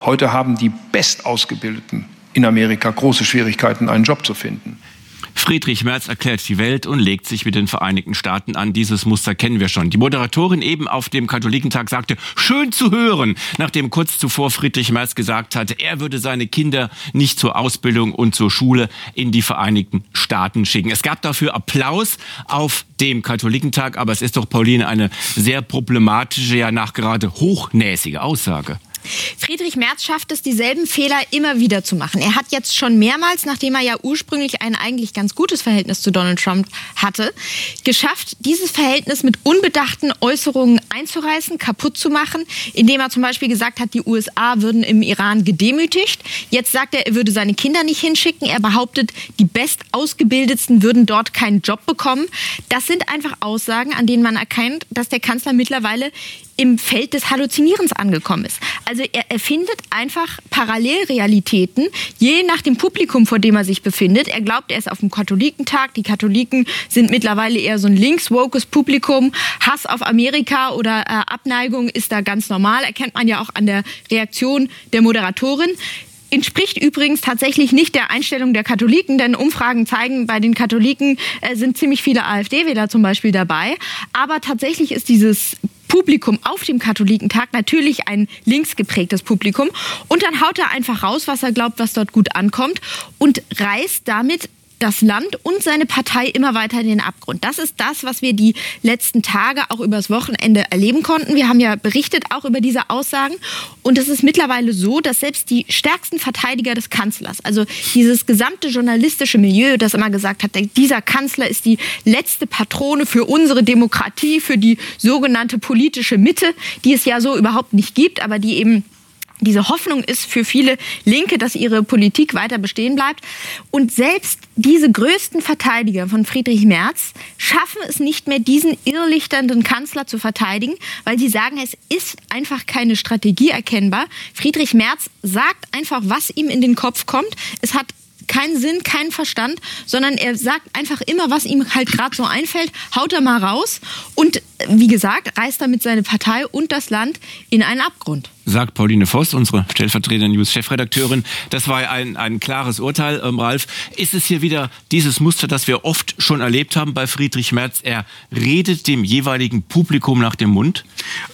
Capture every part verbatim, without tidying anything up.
Heute haben die Bestausgebildeten in Amerika große Schwierigkeiten, einen Job zu finden. Friedrich Merz erklärt die Welt und legt sich mit den Vereinigten Staaten an. Dieses Muster kennen wir schon. Die Moderatorin eben auf dem Katholikentag sagte, schön zu hören, nachdem kurz zuvor Friedrich Merz gesagt hatte, er würde seine Kinder nicht zur Ausbildung und zur Schule in die Vereinigten Staaten schicken. Es gab dafür Applaus auf dem Katholikentag, aber es ist doch, Pauline, eine sehr problematische, ja nachgerade hochnäsige Aussage. Friedrich Merz schafft es, dieselben Fehler immer wieder zu machen. Er hat jetzt schon mehrmals, nachdem er ja ursprünglich ein eigentlich ganz gutes Verhältnis zu Donald Trump hatte, geschafft, dieses Verhältnis mit unbedachten Äußerungen einzureißen, kaputt zu machen, indem er zum Beispiel gesagt hat, die U S A würden im Iran gedemütigt. Jetzt sagt er, er würde seine Kinder nicht hinschicken. Er behauptet, die Bestausgebildetsten würden dort keinen Job bekommen. Das sind einfach Aussagen, an denen man erkennt, dass der Kanzler mittlerweile im Feld des Halluzinierens angekommen ist. Also er erfindet einfach Parallelrealitäten, je nach dem Publikum, vor dem er sich befindet. Er glaubt, er ist auf dem Katholikentag. Die Katholiken sind mittlerweile eher so ein links-wokes Publikum. Hass auf Amerika oder äh, Abneigung ist da ganz normal. Erkennt man ja auch an der Reaktion der Moderatorin. Entspricht übrigens tatsächlich nicht der Einstellung der Katholiken, denn Umfragen zeigen, bei den Katholiken äh, sind ziemlich viele AfD-Wähler zum Beispiel dabei. Aber tatsächlich ist dieses Publikum auf dem Katholikentag natürlich ein linksgeprägtes Publikum. Und dann haut er einfach raus, was er glaubt, was dort gut ankommt und reißt damit das Land und seine Partei immer weiter in den Abgrund. Das ist das, was wir die letzten Tage auch übers Wochenende erleben konnten. Wir haben ja berichtet auch über diese Aussagen. Und es ist mittlerweile so, dass selbst die stärksten Verteidiger des Kanzlers, also dieses gesamte journalistische Milieu, das immer gesagt hat, dieser Kanzler ist die letzte Patrone für unsere Demokratie, für die sogenannte politische Mitte, die es ja so überhaupt nicht gibt, aber die eben diese Hoffnung ist für viele Linke, dass ihre Politik weiter bestehen bleibt. Und selbst diese größten Verteidiger von Friedrich Merz schaffen es nicht mehr, diesen irrlichternden Kanzler zu verteidigen, weil sie sagen, es ist einfach keine Strategie erkennbar. Friedrich Merz sagt einfach, was ihm in den Kopf kommt. Es hat keinen Sinn, keinen Verstand, sondern er sagt einfach immer, was ihm halt gerade so einfällt, haut er mal raus und wie gesagt, reißt damit seine Partei und das Land in einen Abgrund. Sagt Pauline Voss, unsere stellvertretende News-Chefredakteurin. Das war ein, ein klares Urteil, ähm, Ralf. Ist es hier wieder dieses Muster, das wir oft schon erlebt haben bei Friedrich Merz? Er redet dem jeweiligen Publikum nach dem Mund?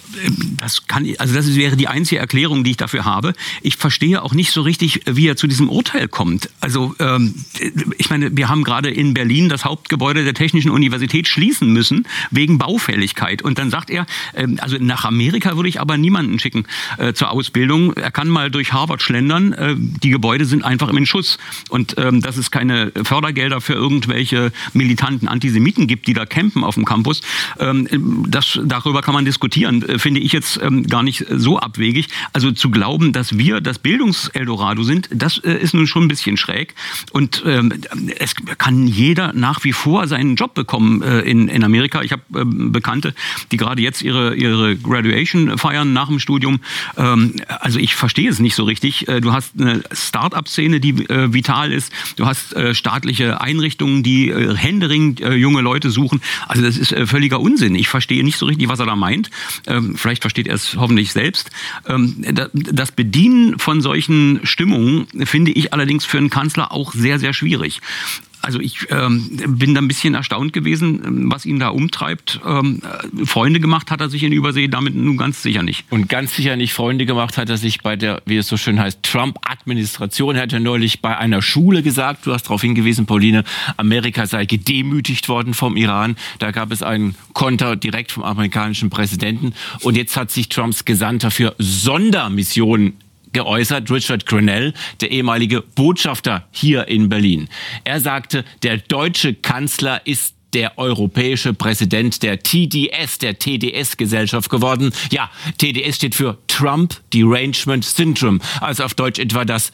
Das kann, also das wäre die einzige Erklärung, die ich dafür habe. Ich verstehe auch nicht so richtig, wie er zu diesem Urteil kommt. Also ähm, ich meine, wir haben gerade in Berlin das Hauptgebäude der Technischen Universität schließen müssen wegen Baufälligkeit. Und dann sagt er, ähm, also nach Amerika würde ich aber niemanden schicken äh, zur Ausbildung. Er kann mal durch Harvard schlendern. Äh, die Gebäude sind einfach im Schuss. Und ähm, dass es keine Fördergelder für irgendwelche militanten Antisemiten gibt, die da campen auf dem Campus, ähm, das, darüber kann man diskutieren. Finde ich jetzt ähm, gar nicht so abwegig. Also zu glauben, dass wir das Bildungseldorado sind, das äh, ist nun schon ein bisschen schräg. Und ähm, es kann jeder nach wie vor seinen Job bekommen äh, in, in Amerika. Ich habe äh, Bekannte, die gerade jetzt ihre, ihre Graduation feiern nach dem Studium. Ähm, also ich verstehe es nicht so richtig. Äh, du hast eine Start-up-Szene, die äh, vital ist. Du hast äh, staatliche Einrichtungen, die äh, händeringend äh, junge Leute suchen. Also das ist äh, völliger Unsinn. Ich verstehe nicht so richtig, was er da meint. Ähm, vielleicht versteht er es hoffentlich selbst. Ähm, das Bedienen von solchen Stimmungen finde ich allerdings für einen Kanzler auch sehr, sehr schwierig. Also ich ähm, bin da ein bisschen erstaunt gewesen, was ihn da umtreibt. Ähm, Freunde gemacht hat er sich in Übersee damit nun ganz sicher nicht. Und ganz sicher nicht Freunde gemacht hat er sich bei der, wie es so schön heißt, Trump-Administration. Er hat ja neulich bei einer Schule gesagt, du hast darauf hingewiesen, Pauline, Amerika sei gedemütigt worden vom Iran. Da gab es einen Konter direkt vom amerikanischen Präsidenten. Und jetzt hat sich Trumps Gesandter für Sondermissionen geäußert, Richard Grenell, der ehemalige Botschafter hier in Berlin. Er sagte, der deutsche Kanzler ist der europäische Präsident der T D S, der T D S-Gesellschaft geworden. Ja, T D S steht für Trump Derangement Syndrome, also auf Deutsch etwa das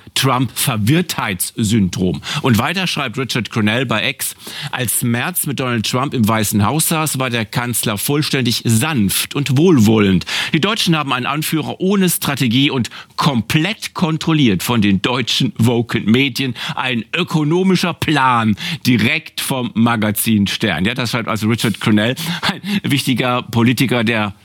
Trump-Verwirrtheitssyndrom. Und weiter schreibt Richard Grenell bei X, als Merz mit Donald Trump im Weißen Haus saß, war der Kanzler vollständig sanft und wohlwollend. Die Deutschen haben einen Anführer ohne Strategie und komplett kontrolliert von den deutschen woken Medien. Ein ökonomischer Plan direkt vom Magazin Stern. Ja, das schreibt also Richard Grenell, ein wichtiger Politiker der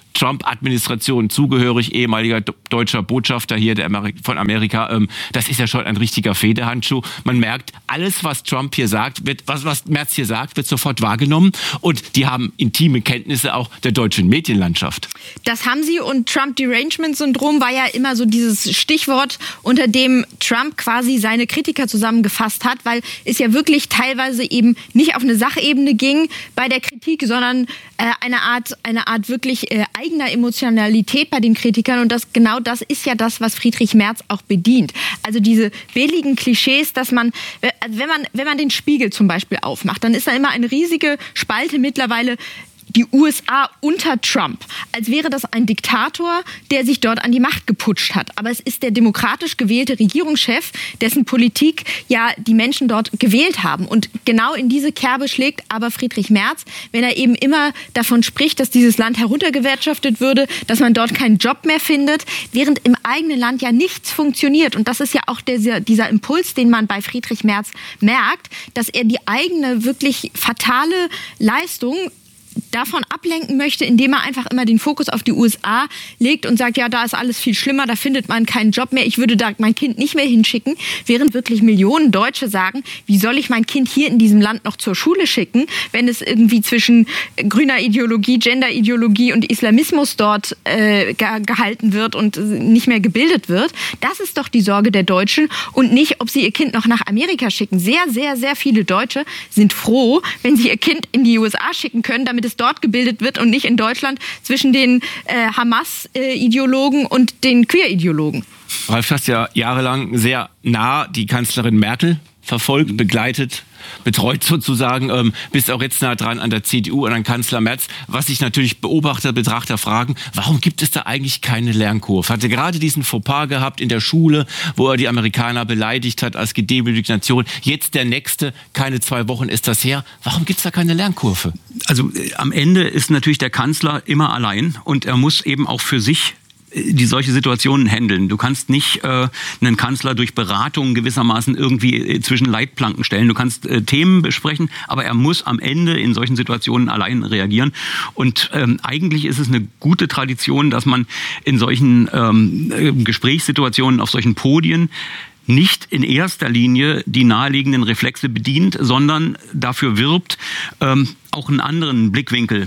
Trump-Administration zugehörig, ehemaliger deutscher Botschafter hier der Ameri- von Amerika. Ähm, das ist ja schon ein richtiger Federhandschuh. Man merkt, alles, was Trump hier sagt, wird, was, was Merz hier sagt, wird sofort wahrgenommen. Und die haben intime Kenntnisse auch der deutschen Medienlandschaft. Das haben sie, und Trump-Derangement-Syndrom war ja immer so dieses Stichwort, unter dem Trump quasi seine Kritiker zusammengefasst hat, weil es ja wirklich teilweise eben nicht auf eine Sachebene ging bei der Kritik, sondern äh, eine Art, eine Art wirklich äh, eigener Emotionalität bei den Kritikern, und das genau das ist ja das, was Friedrich Merz auch bedient. Also diese billigen Klischees, dass man, wenn man, wenn man den Spiegel zum Beispiel aufmacht, dann ist da immer eine riesige Spalte mittlerweile die U S A unter Trump, als wäre das ein Diktator, der sich dort an die Macht geputscht hat. Aber es ist der demokratisch gewählte Regierungschef, dessen Politik ja die Menschen dort gewählt haben. Und genau in diese Kerbe schlägt aber Friedrich Merz, wenn er eben immer davon spricht, dass dieses Land heruntergewirtschaftet würde, dass man dort keinen Job mehr findet, während im eigenen Land ja nichts funktioniert. Und das ist ja auch dieser, dieser Impuls, den man bei Friedrich Merz merkt, dass er die eigene wirklich fatale Leistung davon ablenken möchte, indem er einfach immer den Fokus auf die U S A legt und sagt, ja, da ist alles viel schlimmer, da findet man keinen Job mehr, ich würde da mein Kind nicht mehr hinschicken, während wirklich Millionen Deutsche sagen, wie soll ich mein Kind hier in diesem Land noch zur Schule schicken, wenn es irgendwie zwischen grüner Ideologie, Genderideologie und Islamismus dort äh, ge- gehalten wird und nicht mehr gebildet wird. Das ist doch die Sorge der Deutschen und nicht, ob sie ihr Kind noch nach Amerika schicken. Sehr, sehr, sehr viele Deutsche sind froh, wenn sie ihr Kind in die U S A schicken können, damit es dort gebildet wird und nicht in Deutschland zwischen den äh, Hamas-Ideologen und den Queer-Ideologen. Ralf, hast ja jahrelang sehr nah die Kanzlerin Merkel verfolgt, begleitet, betreut sozusagen, ähm, bist auch jetzt nah dran an der C D U und an Kanzler Merz. Was sich natürlich Beobachter, Betrachter fragen, warum gibt es da eigentlich keine Lernkurve? Hatte gerade diesen Fauxpas gehabt in der Schule, wo er die Amerikaner beleidigt hat als gedemütigte Nation. Jetzt der nächste, keine zwei Wochen ist das her. Warum gibt es da keine Lernkurve? Also äh, am Ende ist natürlich der Kanzler immer allein und er muss eben auch für sich die solche Situationen handeln. Du kannst nicht äh, einen Kanzler durch Beratung gewissermaßen irgendwie äh, zwischen Leitplanken stellen. Du kannst äh, Themen besprechen, aber er muss am Ende in solchen Situationen allein reagieren. Und ähm, eigentlich ist es eine gute Tradition, dass man in solchen ähm, Gesprächssituationen, auf solchen Podien nicht in erster Linie die naheliegenden Reflexe bedient, sondern dafür wirbt, ähm, auch einen anderen Blickwinkel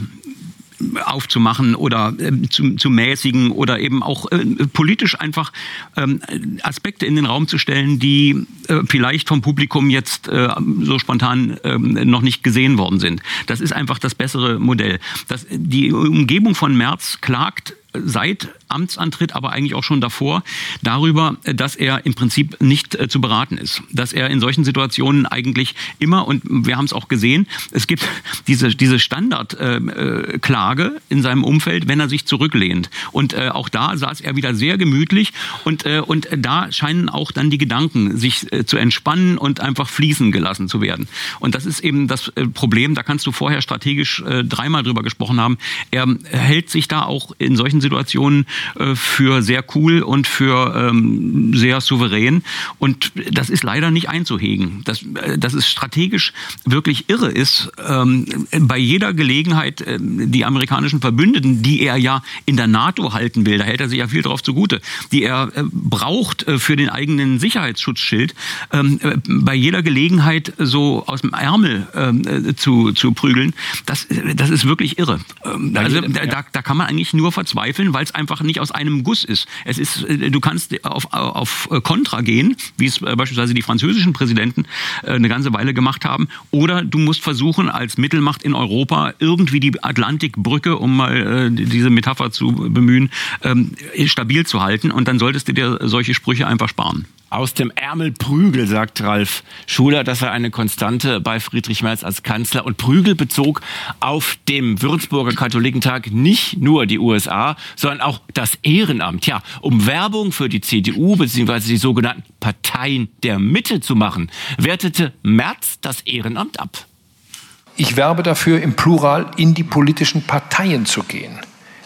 aufzumachen oder äh, zu, zu mäßigen oder eben auch äh, politisch einfach ähm, Aspekte in den Raum zu stellen, die äh, vielleicht vom Publikum jetzt äh, so spontan äh, noch nicht gesehen worden sind. Das ist einfach das bessere Modell. Das, die Umgebung von Merz klagt seit Amtsantritt, aber eigentlich auch schon davor, darüber, dass er im Prinzip nicht äh, zu beraten ist. Dass er in solchen Situationen eigentlich immer, und wir haben es auch gesehen, es gibt diese, diese Standardklage äh, in seinem Umfeld, wenn er sich zurücklehnt. Und äh, auch da saß er wieder sehr gemütlich und, äh, und da scheinen auch dann die Gedanken sich äh, zu entspannen und einfach fließen gelassen zu werden. Und das ist eben das äh, Problem, da kannst du vorher strategisch äh, dreimal drüber gesprochen haben. Er äh, hält sich da auch in solchen Situationen äh, für sehr cool und für ähm, sehr souverän. Und das ist leider nicht einzuhegen. Dass, äh, dass es strategisch wirklich irre ist, ähm, bei jeder Gelegenheit äh, die amerikanischen Verbündeten, die er ja in der NATO halten will, da hält er sich ja viel drauf zugute, die er äh, braucht äh, für den eigenen Sicherheitsschutzschild, ähm, äh, bei jeder Gelegenheit so aus dem Ärmel äh, zu, zu prügeln, das, das ist wirklich irre. Ähm, also da, da kann man eigentlich nur verzweifeln, weil es einfach nicht aus einem Guss ist. Es ist, du kannst auf, auf Kontra gehen, wie es beispielsweise die französischen Präsidenten eine ganze Weile gemacht haben, oder du musst versuchen, als Mittelmacht in Europa irgendwie die Atlantikbrücke, um mal diese Metapher zu bemühen, stabil zu halten, und dann solltest du dir solche Sprüche einfach sparen. Aus dem Ärmel Prügel, sagt Ralf Schuler. Das war eine Konstante bei Friedrich Merz als Kanzler. Und Prügel bezog auf dem Würzburger Katholikentag nicht nur die U S A, sondern auch das Ehrenamt. Ja, um Werbung für die C D U bzw. die sogenannten Parteien der Mitte zu machen, wertete Merz das Ehrenamt ab. Ich werbe dafür, im Plural in die politischen Parteien zu gehen.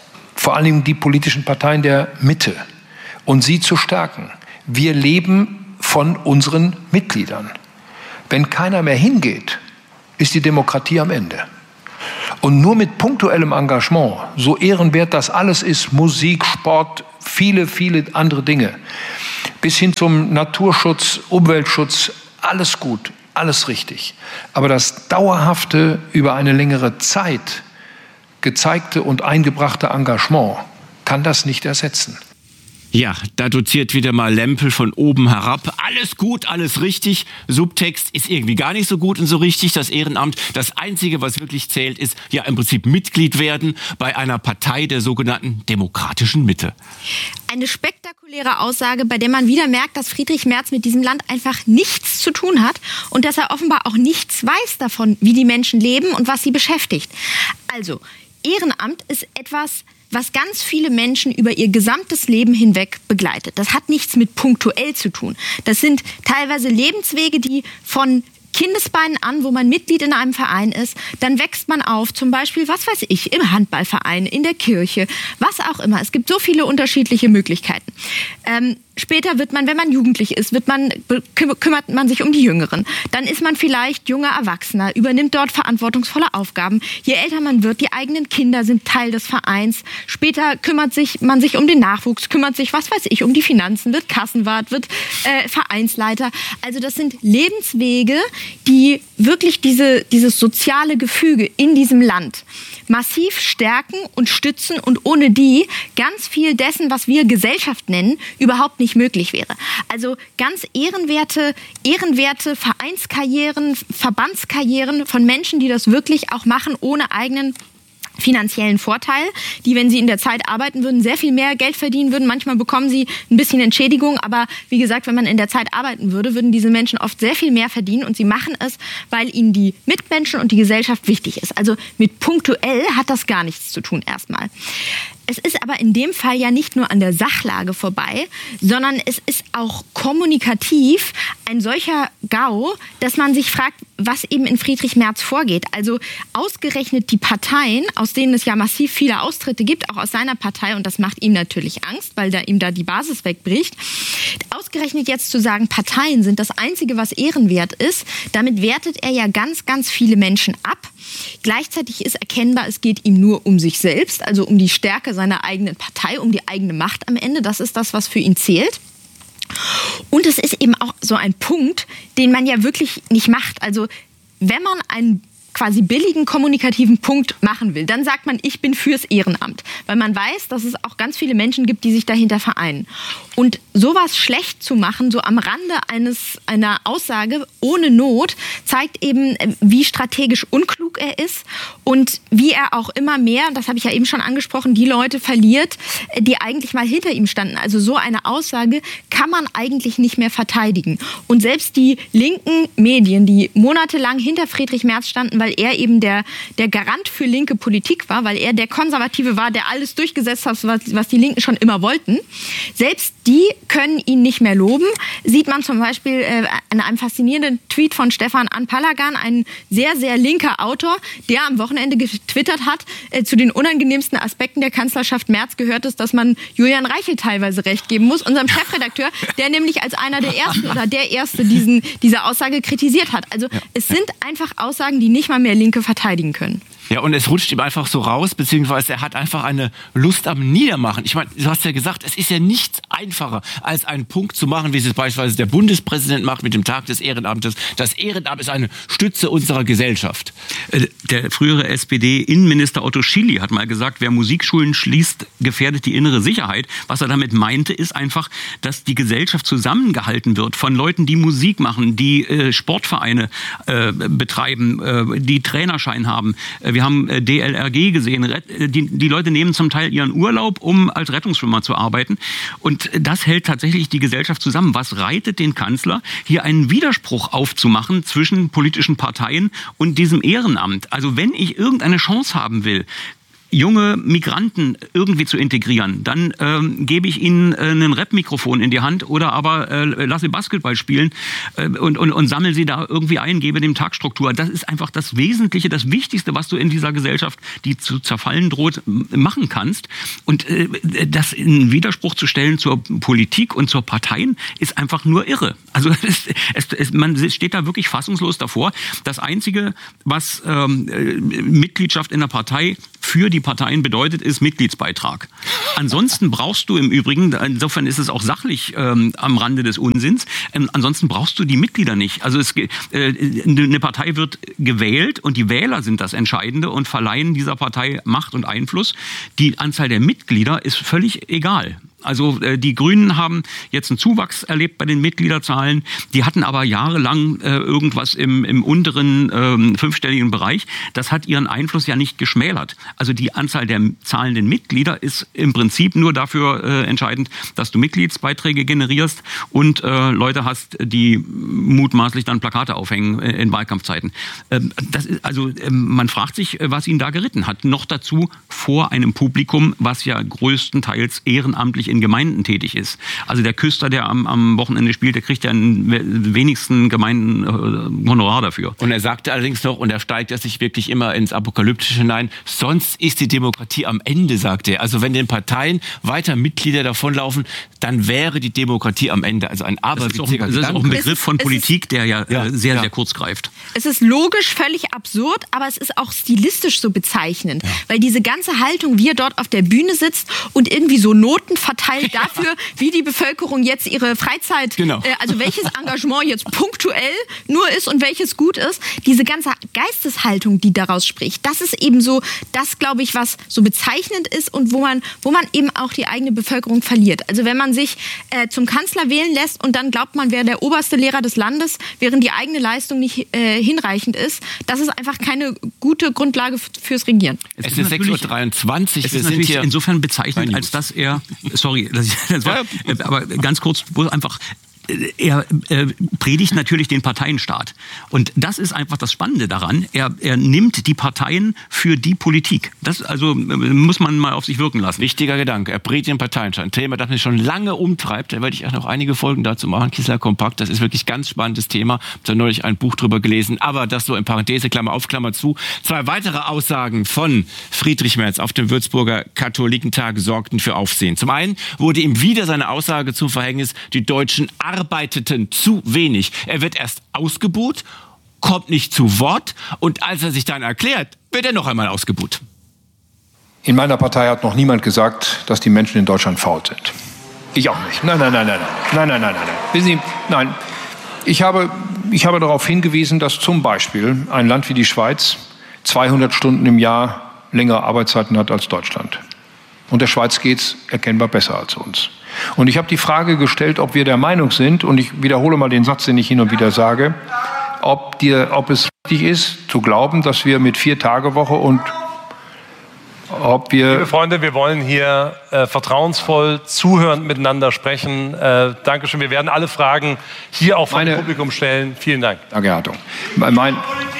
Vor allem die politischen Parteien der Mitte. Und sie zu stärken. Wir leben von unseren Mitgliedern. Wenn keiner mehr hingeht, ist die Demokratie am Ende. Und Und nur mit punktuellem Engagement, so ehrenwert das alles ist, Musik, Sport, viele, viele andere Dinge, bis hin zum Naturschutz, Umweltschutz, alles gut, alles richtig. Aber das dauerhafte, über eine längere Zeit gezeigte und eingebrachte Engagement kann das nicht ersetzen. Ja, da doziert wieder mal Lempel von oben herab. Alles gut, alles richtig. Subtext ist irgendwie gar nicht so gut und so richtig. Das Ehrenamt, das Einzige, was wirklich zählt, ist ja im Prinzip Mitglied werden bei einer Partei der sogenannten demokratischen Mitte. Eine spektakuläre Aussage, bei der man wieder merkt, dass Friedrich Merz mit diesem Land einfach nichts zu tun hat und dass er offenbar auch nichts weiß davon, wie die Menschen leben und was sie beschäftigt. Also, Ehrenamt ist etwas, was ganz viele Menschen über ihr gesamtes Leben hinweg begleitet. Das hat nichts mit punktuell zu tun. Das sind teilweise Lebenswege, die von Kindesbeinen an, wo man Mitglied in einem Verein ist, dann wächst man auf, zum Beispiel, was weiß ich, im Handballverein, in der Kirche, was auch immer. Es gibt so viele unterschiedliche Möglichkeiten. Ähm, später wird man, wenn man jugendlich ist, wird man, kümmert man sich um die Jüngeren. Dann ist man vielleicht junger Erwachsener, übernimmt dort verantwortungsvolle Aufgaben. Je älter man wird, die eigenen Kinder sind Teil des Vereins. Später kümmert sich man sich um den Nachwuchs, kümmert sich, was weiß ich, um die Finanzen, wird Kassenwart, wird äh, Vereinsleiter. Also das sind Lebenswege, die wirklich diese, dieses soziale Gefüge in diesem Land massiv stärken und stützen und ohne die ganz viel dessen, was wir Gesellschaft nennen, überhaupt nicht möglich wäre. Also ganz ehrenwerte, ehrenwerte Vereinskarrieren, Verbandskarrieren von Menschen, die das wirklich auch machen, ohne eigenen finanziellen Vorteil, die, wenn sie in der Zeit arbeiten würden, sehr viel mehr Geld verdienen würden. Manchmal bekommen sie ein bisschen Entschädigung, aber wie gesagt, wenn man in der Zeit arbeiten würde, würden diese Menschen oft sehr viel mehr verdienen und sie machen es, weil ihnen die Mitmenschen und die Gesellschaft wichtig ist. Also mit punktuell hat das gar nichts zu tun erstmal. Es ist aber in dem Fall ja nicht nur an der Sachlage vorbei, sondern es ist auch kommunikativ ein solcher GAU, dass man sich fragt, was eben in Friedrich Merz vorgeht. Also ausgerechnet die Parteien, aus denen es ja massiv viele Austritte gibt, auch aus seiner Partei, und das macht ihm natürlich Angst, weil da ihm da die Basis wegbricht. Ausgerechnet jetzt zu sagen, Parteien sind das Einzige, was ehrenwert ist, damit wertet er ja ganz, ganz viele Menschen ab. Gleichzeitig ist erkennbar, es geht ihm nur um sich selbst, also um die Stärke seiner eigenen Partei, um die eigene Macht am Ende. Das ist das, was für ihn zählt. Und es ist eben auch so ein Punkt, den man ja wirklich nicht macht. Also wenn man einen quasi billigen kommunikativen Punkt machen will, dann sagt man, ich bin fürs Ehrenamt. Weil man weiß, dass es auch ganz viele Menschen gibt, die sich dahinter vereinen. Und sowas schlecht zu machen, so am Rande eines, einer Aussage ohne Not, zeigt eben, wie strategisch unklug er ist und wie er auch immer mehr, das habe ich ja eben schon angesprochen, die Leute verliert, die eigentlich mal hinter ihm standen. Also so eine Aussage kann man eigentlich nicht mehr verteidigen. Und selbst die linken Medien, die monatelang hinter Friedrich Merz standen, weil er eben der, der Garant für linke Politik war, weil er der Konservative war, der alles durchgesetzt hat, was, was die Linken schon immer wollten. Selbst die können ihn nicht mehr loben. Sieht man zum Beispiel äh, an einem faszinierenden Tweet von Stefan Anpalagan, ein sehr, sehr linker Autor, der am Wochenende getwittert hat, äh, zu den unangenehmsten Aspekten der Kanzlerschaft Merz gehört es, dass man Julian Reichelt teilweise recht geben muss, unserem Chefredakteur, der nämlich als einer der Ersten oder der Erste diesen, diese Aussage kritisiert hat. Also ja. Es sind einfach Aussagen, die nicht mal mehr Linke verteidigen können. Ja, und es rutscht ihm einfach so raus, beziehungsweise er hat einfach eine Lust am Niedermachen. Ich meine, du hast ja gesagt, es ist ja nichts einfacher, als einen Punkt zu machen, wie es beispielsweise der Bundespräsident macht mit dem Tag des Ehrenamtes. Das Ehrenamt ist eine Stütze unserer Gesellschaft. Der frühere S P D-Innenminister Otto Schily hat mal gesagt, wer Musikschulen schließt, gefährdet die innere Sicherheit. Was er damit meinte, ist einfach, dass die Gesellschaft zusammengehalten wird von Leuten, die Musik machen, die äh, Sportvereine äh, betreiben, äh, die Trainerschein haben. Wir haben D L R G gesehen. Die, die Leute nehmen zum Teil ihren Urlaub, um als Rettungsschwimmer zu arbeiten. Und das hält tatsächlich die Gesellschaft zusammen. Was reitet den Kanzler, hier einen Widerspruch aufzumachen zwischen politischen Parteien und diesem Ehrenamt? Also wenn ich irgendeine Chance haben will, junge Migranten irgendwie zu integrieren, dann ähm, gebe ich ihnen äh, ein Rap-Mikrofon in die Hand oder aber äh, lasse sie Basketball spielen äh, und, und, und sammle sie da irgendwie ein, gebe dem Tagstruktur. Das ist einfach das Wesentliche, das Wichtigste, was du in dieser Gesellschaft, die zu zerfallen droht, machen kannst. Und äh, das in Widerspruch zu stellen zur Politik und zur Parteien ist einfach nur irre. Also es, es, es, man steht da wirklich fassungslos davor. Das Einzige, was ähm, Mitgliedschaft in der Partei für die Parteien bedeutet, ist Mitgliedsbeitrag. Ansonsten brauchst du im Übrigen, insofern ist es auch sachlich ähm, am Rande des Unsinns, ähm, ansonsten brauchst du die Mitglieder nicht. Also es, äh, eine Partei wird gewählt und die Wähler sind das Entscheidende und verleihen dieser Partei Macht und Einfluss. Die Anzahl der Mitglieder ist völlig egal. Also äh, die Grünen haben jetzt einen Zuwachs erlebt bei den Mitgliederzahlen. Die hatten aber jahrelang äh, irgendwas im, im unteren äh, fünfstelligen Bereich. Das hat ihren Einfluss ja nicht geschmälert. Also die Anzahl der zahlenden Mitglieder ist im Prinzip nur dafür äh, entscheidend, dass du Mitgliedsbeiträge generierst und äh, Leute hast, die mutmaßlich dann Plakate aufhängen äh, in Wahlkampfzeiten. Ähm, das ist, also äh, man fragt sich, was ihn da geritten hat. Noch dazu vor einem Publikum, was ja größtenteils ehrenamtlich in Gemeinden tätig ist. Also der Küster, der am, am Wochenende spielt, der kriegt ja in wenigsten Gemeinden äh, Honorar dafür. Und er sagte allerdings noch, und er steigt er sich wirklich immer ins Apokalyptische hinein, sonst ist die Demokratie am Ende, sagt er. Also wenn den Parteien weiter Mitglieder davonlaufen, dann wäre die Demokratie am Ende. Also ein aberwitziger Gedanke. Das ist auch ein Begriff von Politik, der ja, ja sehr, ja. sehr kurz greift. Es ist logisch völlig absurd, aber es ist auch stilistisch so bezeichnend. Ja. Weil diese ganze Haltung, wie er dort auf der Bühne sitzt und irgendwie so Noten verteilt dafür, wie die Bevölkerung jetzt ihre Freizeit, genau. äh, also welches Engagement jetzt punktuell nur ist und welches gut ist, diese ganze Geisteshaltung, die daraus spricht, das ist eben so, das glaube ich, was so bezeichnend ist und wo man, wo man eben auch die eigene Bevölkerung verliert. Also wenn man sich äh, zum Kanzler wählen lässt und dann glaubt man, wäre der oberste Lehrer des Landes, während die eigene Leistung nicht äh, hinreichend ist, das ist einfach keine gute Grundlage fürs Regieren. Es, es ist sechs Uhr dreiundzwanzig. Es ist natürlich insofern bezeichnend, als dass er, sorry, das, das war, aber ganz kurz, wo einfach er äh, predigt natürlich den Parteienstaat. Und das ist einfach das Spannende daran. Er, er nimmt die Parteien für die Politik. Das also muss man mal auf sich wirken lassen. Wichtiger Gedanke. Er predigt den Parteienstaat. Ein Thema, das mich schon lange umtreibt. Da werde ich auch noch einige Folgen dazu machen. Kissler Kompakt. Das ist wirklich ein ganz spannendes Thema. Ich habe da neulich ein Buch drüber gelesen. Aber das so in Parenthese, Klammer auf, Klammer zu. Zwei weitere Aussagen von Friedrich Merz auf dem Würzburger Katholikentag sorgten für Aufsehen. Zum einen wurde ihm wieder seine Aussage zum Verhängnis, die Deutschen arbeiteten zu wenig. Er wird erst ausgebuht, kommt nicht zu Wort und als er sich dann erklärt, wird er noch einmal ausgebuht. In meiner Partei hat noch niemand gesagt, dass die Menschen in Deutschland faul sind. Ich auch nicht. Nein, nein, nein, nein, nein, nein, nein, nein, nein. Wissen Sie, nein. Ich habe, ich habe darauf hingewiesen, dass zum Beispiel ein Land wie die Schweiz zweihundert Stunden im Jahr längere Arbeitszeiten hat als Deutschland. Und der Schweiz geht's erkennbar besser als uns. Und ich habe die Frage gestellt, ob wir der Meinung sind, und ich wiederhole mal den Satz, den ich hin und wieder sage, ob, dir, ob es richtig ist, zu glauben, dass wir mit Vier-Tage-Woche und ob wir... Liebe Freunde, wir wollen hier äh, vertrauensvoll, zuhörend miteinander sprechen. Äh, Dankeschön. Wir werden alle Fragen hier auch vom Meine, Publikum stellen. Vielen Dank. Danke, Herr Hartung. Mein,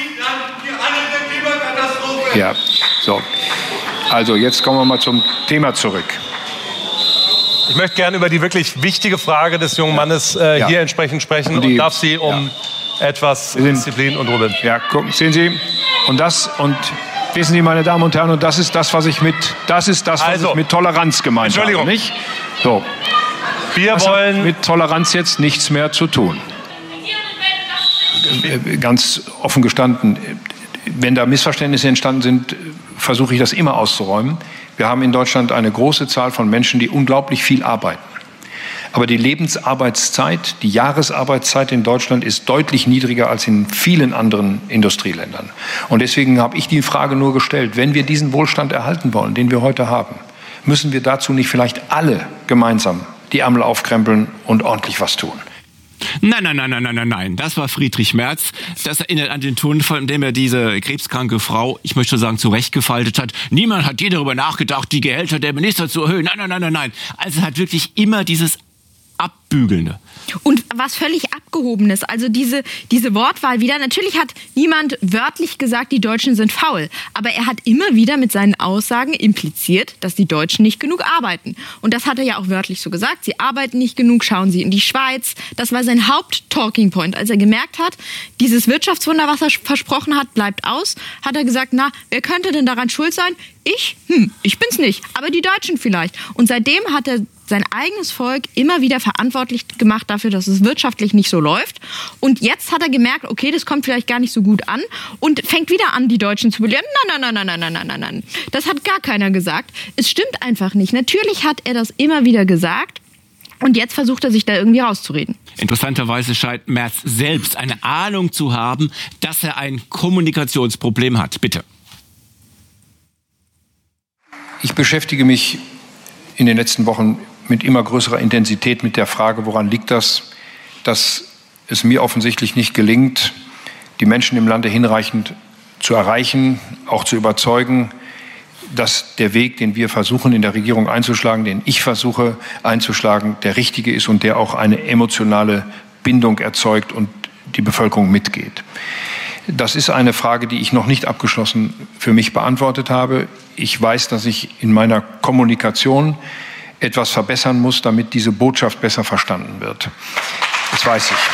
ja, so. Also, jetzt kommen wir mal zum Thema zurück. Ich möchte gerne über die wirklich wichtige Frage des jungen Mannes äh, ja. hier entsprechend sprechen und, die, und darf Sie um ja. etwas sind, Disziplin und Ruhe. Ja, gucken, sehen Sie, und das, und wissen Sie, meine Damen und Herren, und das ist das, was ich mit, das ist das, was also, ich mit Toleranz gemeint Entschuldigung. habe, nicht? So. Wir das wollen hat mit Toleranz jetzt nichts mehr zu tun. Ganz offen gestanden, wenn da Missverständnisse entstanden sind, versuche ich das immer auszuräumen. Wir haben in Deutschland eine große Zahl von Menschen, die unglaublich viel arbeiten. Aber die Lebensarbeitszeit, die Jahresarbeitszeit in Deutschland ist deutlich niedriger als in vielen anderen Industrieländern. Und deswegen habe ich die Frage nur gestellt, wenn wir diesen Wohlstand erhalten wollen, den wir heute haben, müssen wir dazu nicht vielleicht alle gemeinsam die Ärmel aufkrempeln und ordentlich was tun? Nein, nein, nein, nein, nein, nein, nein. Das war Friedrich Merz. Das erinnert an den Ton, von dem er diese krebskranke Frau, ich möchte sagen, zurechtgefaltet hat. Niemand hat je darüber nachgedacht, die Gehälter der Minister zu erhöhen. Nein, nein, nein, nein, nein. Also er hat wirklich immer dieses Abbügelnde. Und was völlig ab Abgehobenes. Also diese, diese Wortwahl wieder. Natürlich hat niemand wörtlich gesagt, die Deutschen sind faul. Aber er hat immer wieder mit seinen Aussagen impliziert, dass die Deutschen nicht genug arbeiten. Und das hat er ja auch wörtlich so gesagt. Sie arbeiten nicht genug, schauen Sie in die Schweiz. Das war sein Haupt-Talking Point. Als er gemerkt hat, dieses Wirtschaftswunder, was er versprochen hat, bleibt aus, hat er gesagt, na, wer könnte denn daran schuld sein? Ich? Hm, ich bin's nicht. Aber die Deutschen vielleicht. Und seitdem hat er sein eigenes Volk immer wieder verantwortlich gemacht dafür, dass es wirtschaftlich nicht so läuft. Und jetzt hat er gemerkt, okay, das kommt vielleicht gar nicht so gut an und fängt wieder an, die Deutschen zu belehren. Nein, nein, nein, nein, nein, nein, nein, nein. Das hat gar keiner gesagt. Es stimmt einfach nicht. Natürlich hat er das immer wieder gesagt. Und jetzt versucht er sich da irgendwie rauszureden. Interessanterweise scheint Merz selbst eine Ahnung zu haben, dass er ein Kommunikationsproblem hat. Bitte. Ich beschäftige mich in den letzten Wochen mit immer größerer Intensität mit der Frage, woran liegt das, dass es mir offensichtlich nicht gelingt, die Menschen im Lande hinreichend zu erreichen, auch zu überzeugen, dass der Weg, den wir versuchen in der Regierung einzuschlagen, den ich versuche einzuschlagen, der richtige ist und der auch eine emotionale Bindung erzeugt und die Bevölkerung mitgeht. Das ist eine Frage, die ich noch nicht abgeschlossen für mich beantwortet habe. Ich weiß, dass ich in meiner Kommunikation etwas verbessern muss, damit diese Botschaft besser verstanden wird. Das weiß ich.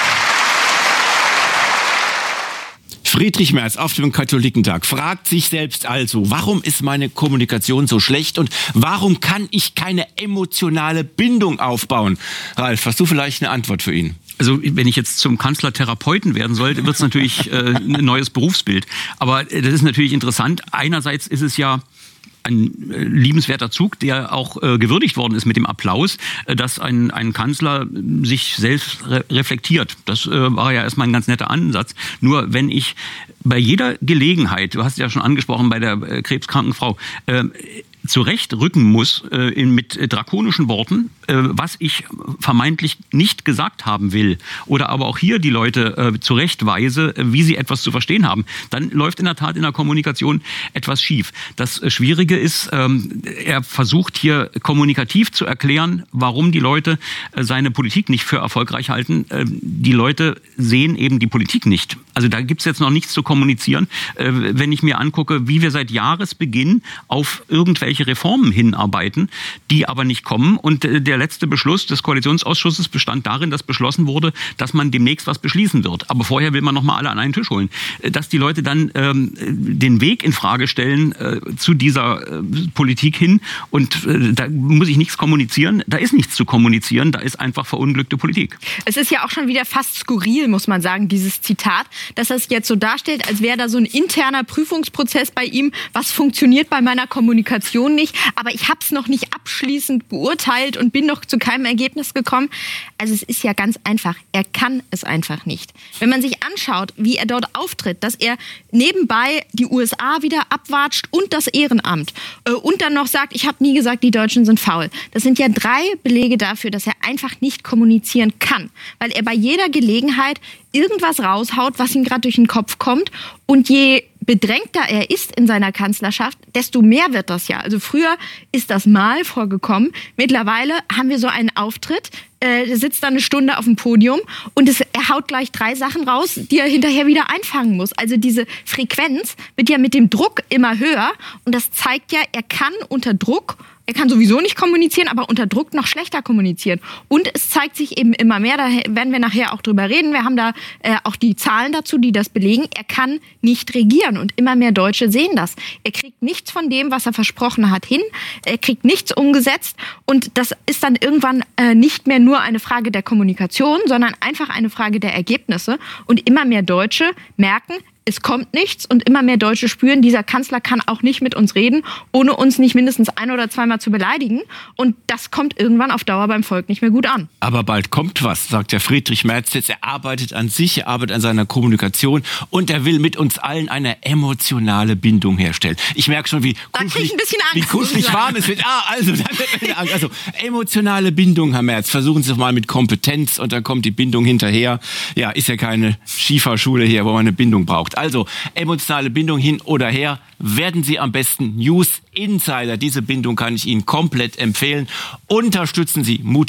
Friedrich Merz auf dem Katholikentag fragt sich selbst also, warum ist meine Kommunikation so schlecht und warum kann ich keine emotionale Bindung aufbauen? Ralf, hast du vielleicht eine Antwort für ihn? Also wenn ich jetzt zum Kanzler-Therapeuten werden sollte, wird es natürlich äh, ein neues Berufsbild. Aber äh, das ist natürlich interessant. Einerseits ist es ja ein äh, liebenswerter Zug, der auch äh, gewürdigt worden ist mit dem Applaus, äh, dass ein, ein Kanzler sich selbst re- reflektiert. Das äh, war ja erstmal ein ganz netter Ansatz. Nur wenn ich bei jeder Gelegenheit, du hast es ja schon angesprochen bei der äh, krebskranken Frau, äh, zurechtrücken muss äh, in, mit äh, drakonischen Worten, äh, was ich vermeintlich nicht gesagt haben will, oder aber auch hier die Leute äh, zurechtweise, äh, wie sie etwas zu verstehen haben, dann läuft in der Tat in der Kommunikation etwas schief. Das äh, Schwierige ist, ähm, er versucht hier kommunikativ zu erklären, warum die Leute äh, seine Politik nicht für erfolgreich halten. Äh, die Leute sehen eben die Politik nicht. Also da gibt's jetzt noch nichts zu kommunizieren. Äh, wenn ich mir angucke, wie wir seit Jahresbeginn auf irgendwelche Reformen hinarbeiten, die aber nicht kommen. Und der letzte Beschluss des Koalitionsausschusses bestand darin, dass beschlossen wurde, dass man demnächst was beschließen wird. Aber vorher will man noch mal alle an einen Tisch holen. Dass die Leute dann ähm, den Weg in Frage stellen äh, zu dieser äh, Politik hin und äh, da muss ich nichts kommunizieren. Da ist nichts zu kommunizieren. Da ist einfach verunglückte Politik. Es ist ja auch schon wieder fast skurril, muss man sagen, dieses Zitat, dass es jetzt so darstellt, als wäre da so ein interner Prüfungsprozess bei ihm, was funktioniert bei meiner Kommunikation nicht, aber ich habe es noch nicht abschließend beurteilt und bin noch zu keinem Ergebnis gekommen. Also es ist ja ganz einfach, er kann es einfach nicht. Wenn man sich anschaut, wie er dort auftritt, dass er nebenbei die U S A wieder abwatscht und das Ehrenamt äh, und dann noch sagt, ich habe nie gesagt, die Deutschen sind faul. Das sind ja drei Belege dafür, dass er einfach nicht kommunizieren kann, weil er bei jeder Gelegenheit irgendwas raushaut, was ihm gerade durch den Kopf kommt. Und je bedrängter er ist in seiner Kanzlerschaft, desto mehr wird das ja. Also früher ist das mal vorgekommen. Mittlerweile haben wir so einen Auftritt, äh, der sitzt da eine Stunde auf dem Podium und es, er haut gleich drei Sachen raus, die er hinterher wieder einfangen muss. Also diese Frequenz wird ja mit dem Druck immer höher und das zeigt ja, er kann unter Druck, er kann sowieso nicht kommunizieren, aber unter Druck noch schlechter kommunizieren. Und es zeigt sich eben immer mehr, da werden wir nachher auch drüber reden, wir haben da äh, auch die Zahlen dazu, die das belegen, er kann nicht regieren und immer mehr Deutsche sehen das. Er kriegt nichts von dem, was er versprochen hat, hin, er kriegt nichts umgesetzt und das ist dann irgendwann äh, nicht mehr nur eine Frage der Kommunikation, sondern einfach eine Frage der Ergebnisse und immer mehr Deutsche merken, es kommt nichts und immer mehr Deutsche spüren, dieser Kanzler kann auch nicht mit uns reden, ohne uns nicht mindestens ein- oder zweimal zu beleidigen. Und das kommt irgendwann auf Dauer beim Volk nicht mehr gut an. Aber bald kommt was, sagt der Friedrich Merz jetzt. Er arbeitet an sich, er arbeitet an seiner Kommunikation und er will mit uns allen eine emotionale Bindung herstellen. Ich merke schon, wie kuschelig, wie kuschelig warm es wird. Ah, also, also emotionale Bindung, Herr Merz. Versuchen Sie es mal mit Kompetenz und dann kommt die Bindung hinterher. Ja, ist ja keine Skifahrschule hier, wo man eine Bindung braucht. Also emotionale Bindung hin oder her, werden Sie am besten News Insider. Diese Bindung kann ich Ihnen komplett empfehlen. Unterstützen Sie mutigen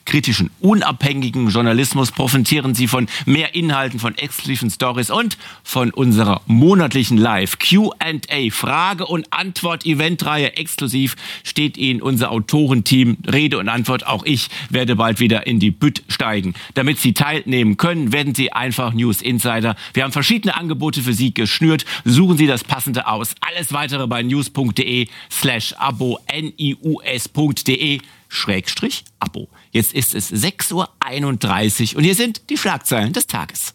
kritischen, unabhängigen Journalismus profitieren Sie von mehr Inhalten, von exklusiven Stories und von unserer monatlichen Live-Q and A, Frage- und Antwort-Eventreihe. Exklusiv steht Ihnen unser Autorenteam Rede und Antwort. Auch ich werde bald wieder in die Bütt steigen. Damit Sie teilnehmen können, werden Sie einfach News Insider. Wir haben verschiedene Angebote für Sie geschnürt. Suchen Sie das Passende aus. Alles weitere bei news.de slash abo, nius.de Schrägstrich Abo. Jetzt ist es sechs Uhr einunddreißig und hier sind die Schlagzeilen des Tages.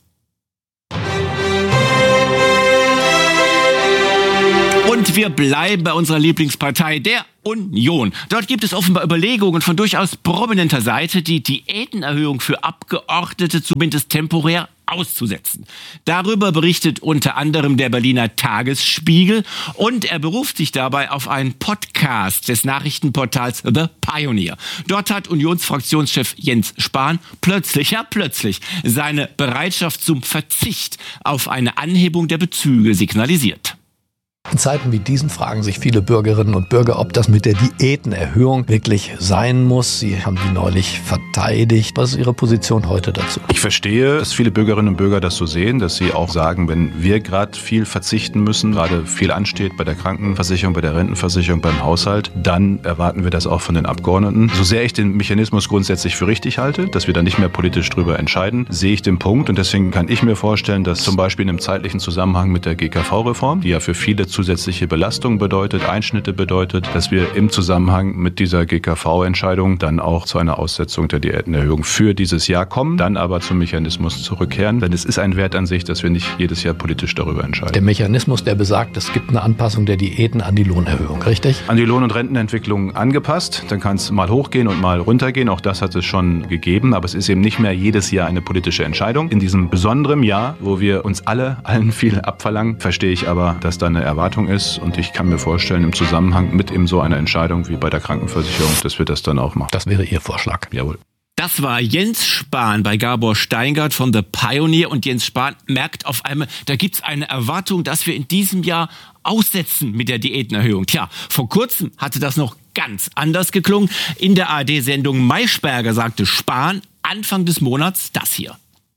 Und wir bleiben bei unserer Lieblingspartei, der Union. Dort gibt es offenbar Überlegungen von durchaus prominenter Seite, die Diätenerhöhung für Abgeordnete zumindest temporär auszusetzen. Darüber berichtet unter anderem der Berliner Tagesspiegel und er beruft sich dabei auf einen Podcast des Nachrichtenportals The Pioneer. Dort hat Unionsfraktionschef Jens Spahn plötzlich, ja plötzlich, seine Bereitschaft zum Verzicht auf eine Anhebung der Bezüge signalisiert. In Zeiten wie diesen fragen sich viele Bürgerinnen und Bürger, ob das mit der Diätenerhöhung wirklich sein muss. Sie haben die neulich verteidigt. Was ist Ihre Position heute dazu? Ich verstehe, dass viele Bürgerinnen und Bürger das so sehen, dass sie auch sagen, wenn wir gerade viel verzichten müssen, gerade viel ansteht bei der Krankenversicherung, bei der Rentenversicherung, beim Haushalt, dann erwarten wir das auch von den Abgeordneten. So sehr ich den Mechanismus grundsätzlich für richtig halte, dass wir da nicht mehr politisch drüber entscheiden, sehe ich den Punkt und deswegen kann ich mir vorstellen, dass zum Beispiel in einem zeitlichen Zusammenhang mit der G K V-Reform, die ja für viele zusätzliche Belastung bedeutet, Einschnitte bedeutet, dass wir im Zusammenhang mit dieser G K V-Entscheidung dann auch zu einer Aussetzung der Diätenerhöhung für dieses Jahr kommen, dann aber zum Mechanismus zurückkehren. Denn es ist ein Wert an sich, dass wir nicht jedes Jahr politisch darüber entscheiden. Der Mechanismus, der besagt, es gibt eine Anpassung der Diäten an die Lohnerhöhung, richtig? An die Lohn- und Rentenentwicklung angepasst. Dann kann es mal hochgehen und mal runtergehen. Auch das hat es schon gegeben. Aber es ist eben nicht mehr jedes Jahr eine politische Entscheidung. In diesem besonderen Jahr, wo wir uns alle, allen viel abverlangen, verstehe ich aber, dass da eine Erwartung ist und ich kann mir vorstellen, im Zusammenhang mit eben so einer Entscheidung wie bei der Krankenversicherung, dass wir das dann auch machen. Das wäre Ihr Vorschlag. Jawohl. Das war Jens Spahn bei Gabor Steingart von The Pioneer und Jens Spahn merkt auf einmal, da gibt's eine Erwartung, dass wir in diesem Jahr aussetzen mit der Diätenerhöhung. Tja, vor kurzem hatte das noch ganz anders geklungen. In der A R D-Sendung Maischberger sagte Spahn Anfang des Monats das hier.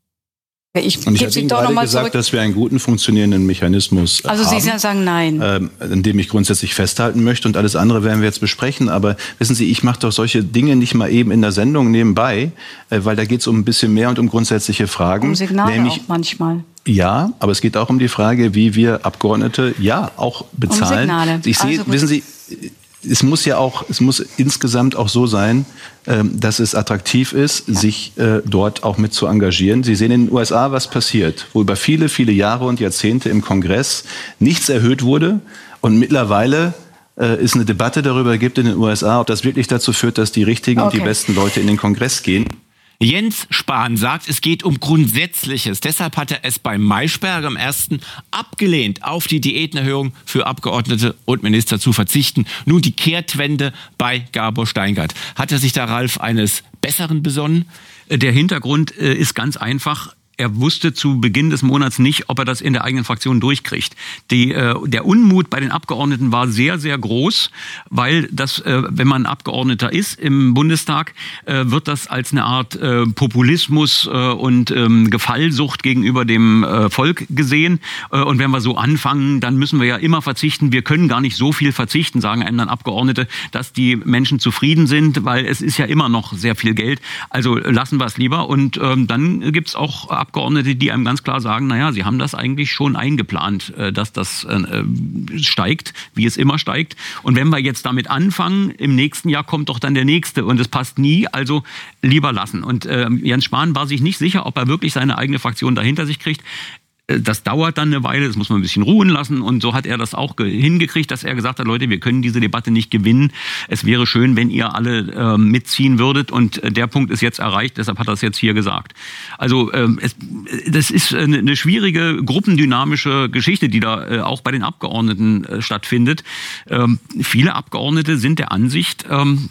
Ich, und ich habe Ihnen gerade gesagt, zurück. dass wir einen guten funktionierenden Mechanismus also haben. Also Sie sagen nein. Ähm, an dem ich grundsätzlich festhalten möchte und alles andere werden wir jetzt besprechen. Aber wissen Sie, ich mache doch solche Dinge nicht mal eben in der Sendung nebenbei, äh, weil da geht es um ein bisschen mehr und um grundsätzliche Fragen. Um Signale nämlich, auch manchmal. Ja, aber es geht auch um die Frage, wie wir Abgeordnete ja auch bezahlen. Um Signale. Ich sehe, also wissen Sie, es muss ja auch, es muss insgesamt auch so sein, dass es attraktiv ist, ja. sich äh, dort auch mit zu engagieren. Sie sehen in den U S A, was passiert, wo über viele, viele Jahre und Jahrzehnte im Kongress nichts erhöht wurde und mittlerweile äh, es eine Debatte darüber gibt in den U S A, ob das wirklich dazu führt, dass die richtigen okay. und die besten Leute in den Kongress gehen. Jens Spahn sagt, es geht um Grundsätzliches. Deshalb hat er es bei Maischberger im ersten abgelehnt, auf die Diätenerhöhung für Abgeordnete und Minister zu verzichten. Nun die Kehrtwende bei Gabor Steingart. Hat er sich da, Ralf, eines Besseren besonnen? Der Hintergrund ist ganz einfach. Er wusste zu Beginn des Monats nicht, ob er das in der eigenen Fraktion durchkriegt. Die, äh, der Unmut bei den Abgeordneten war sehr, sehr groß, weil das, äh, wenn man Abgeordneter ist im Bundestag, äh, wird das als eine Art äh, Populismus äh, und ähm, Gefallsucht gegenüber dem äh, Volk gesehen. Äh, und wenn wir so anfangen, dann müssen wir ja immer verzichten. Wir können gar nicht so viel verzichten, sagen einem dann Abgeordnete, dass die Menschen zufrieden sind, weil es ist ja immer noch sehr viel Geld. Also lassen wir es lieber. Und ähm, dann gibt's auch Abgeordnete, die einem ganz klar sagen, naja, sie haben das eigentlich schon eingeplant, dass das äh, steigt, wie es immer steigt. Und wenn wir jetzt damit anfangen, im nächsten Jahr kommt doch dann der nächste und es passt nie, also lieber lassen. Und äh, Jens Spahn war sich nicht sicher, ob er wirklich seine eigene Fraktion dahinter sich kriegt. Das dauert dann eine Weile, das muss man ein bisschen ruhen lassen und so hat er das auch hingekriegt, dass er gesagt hat, Leute, wir können diese Debatte nicht gewinnen. Es wäre schön, wenn ihr alle äh, mitziehen würdet und der Punkt ist jetzt erreicht, deshalb hat er es jetzt hier gesagt. Also ähm, es, das ist eine, eine schwierige gruppendynamische Geschichte, die da äh, auch bei den Abgeordneten äh, stattfindet. Ähm, viele Abgeordnete sind der Ansicht, ähm,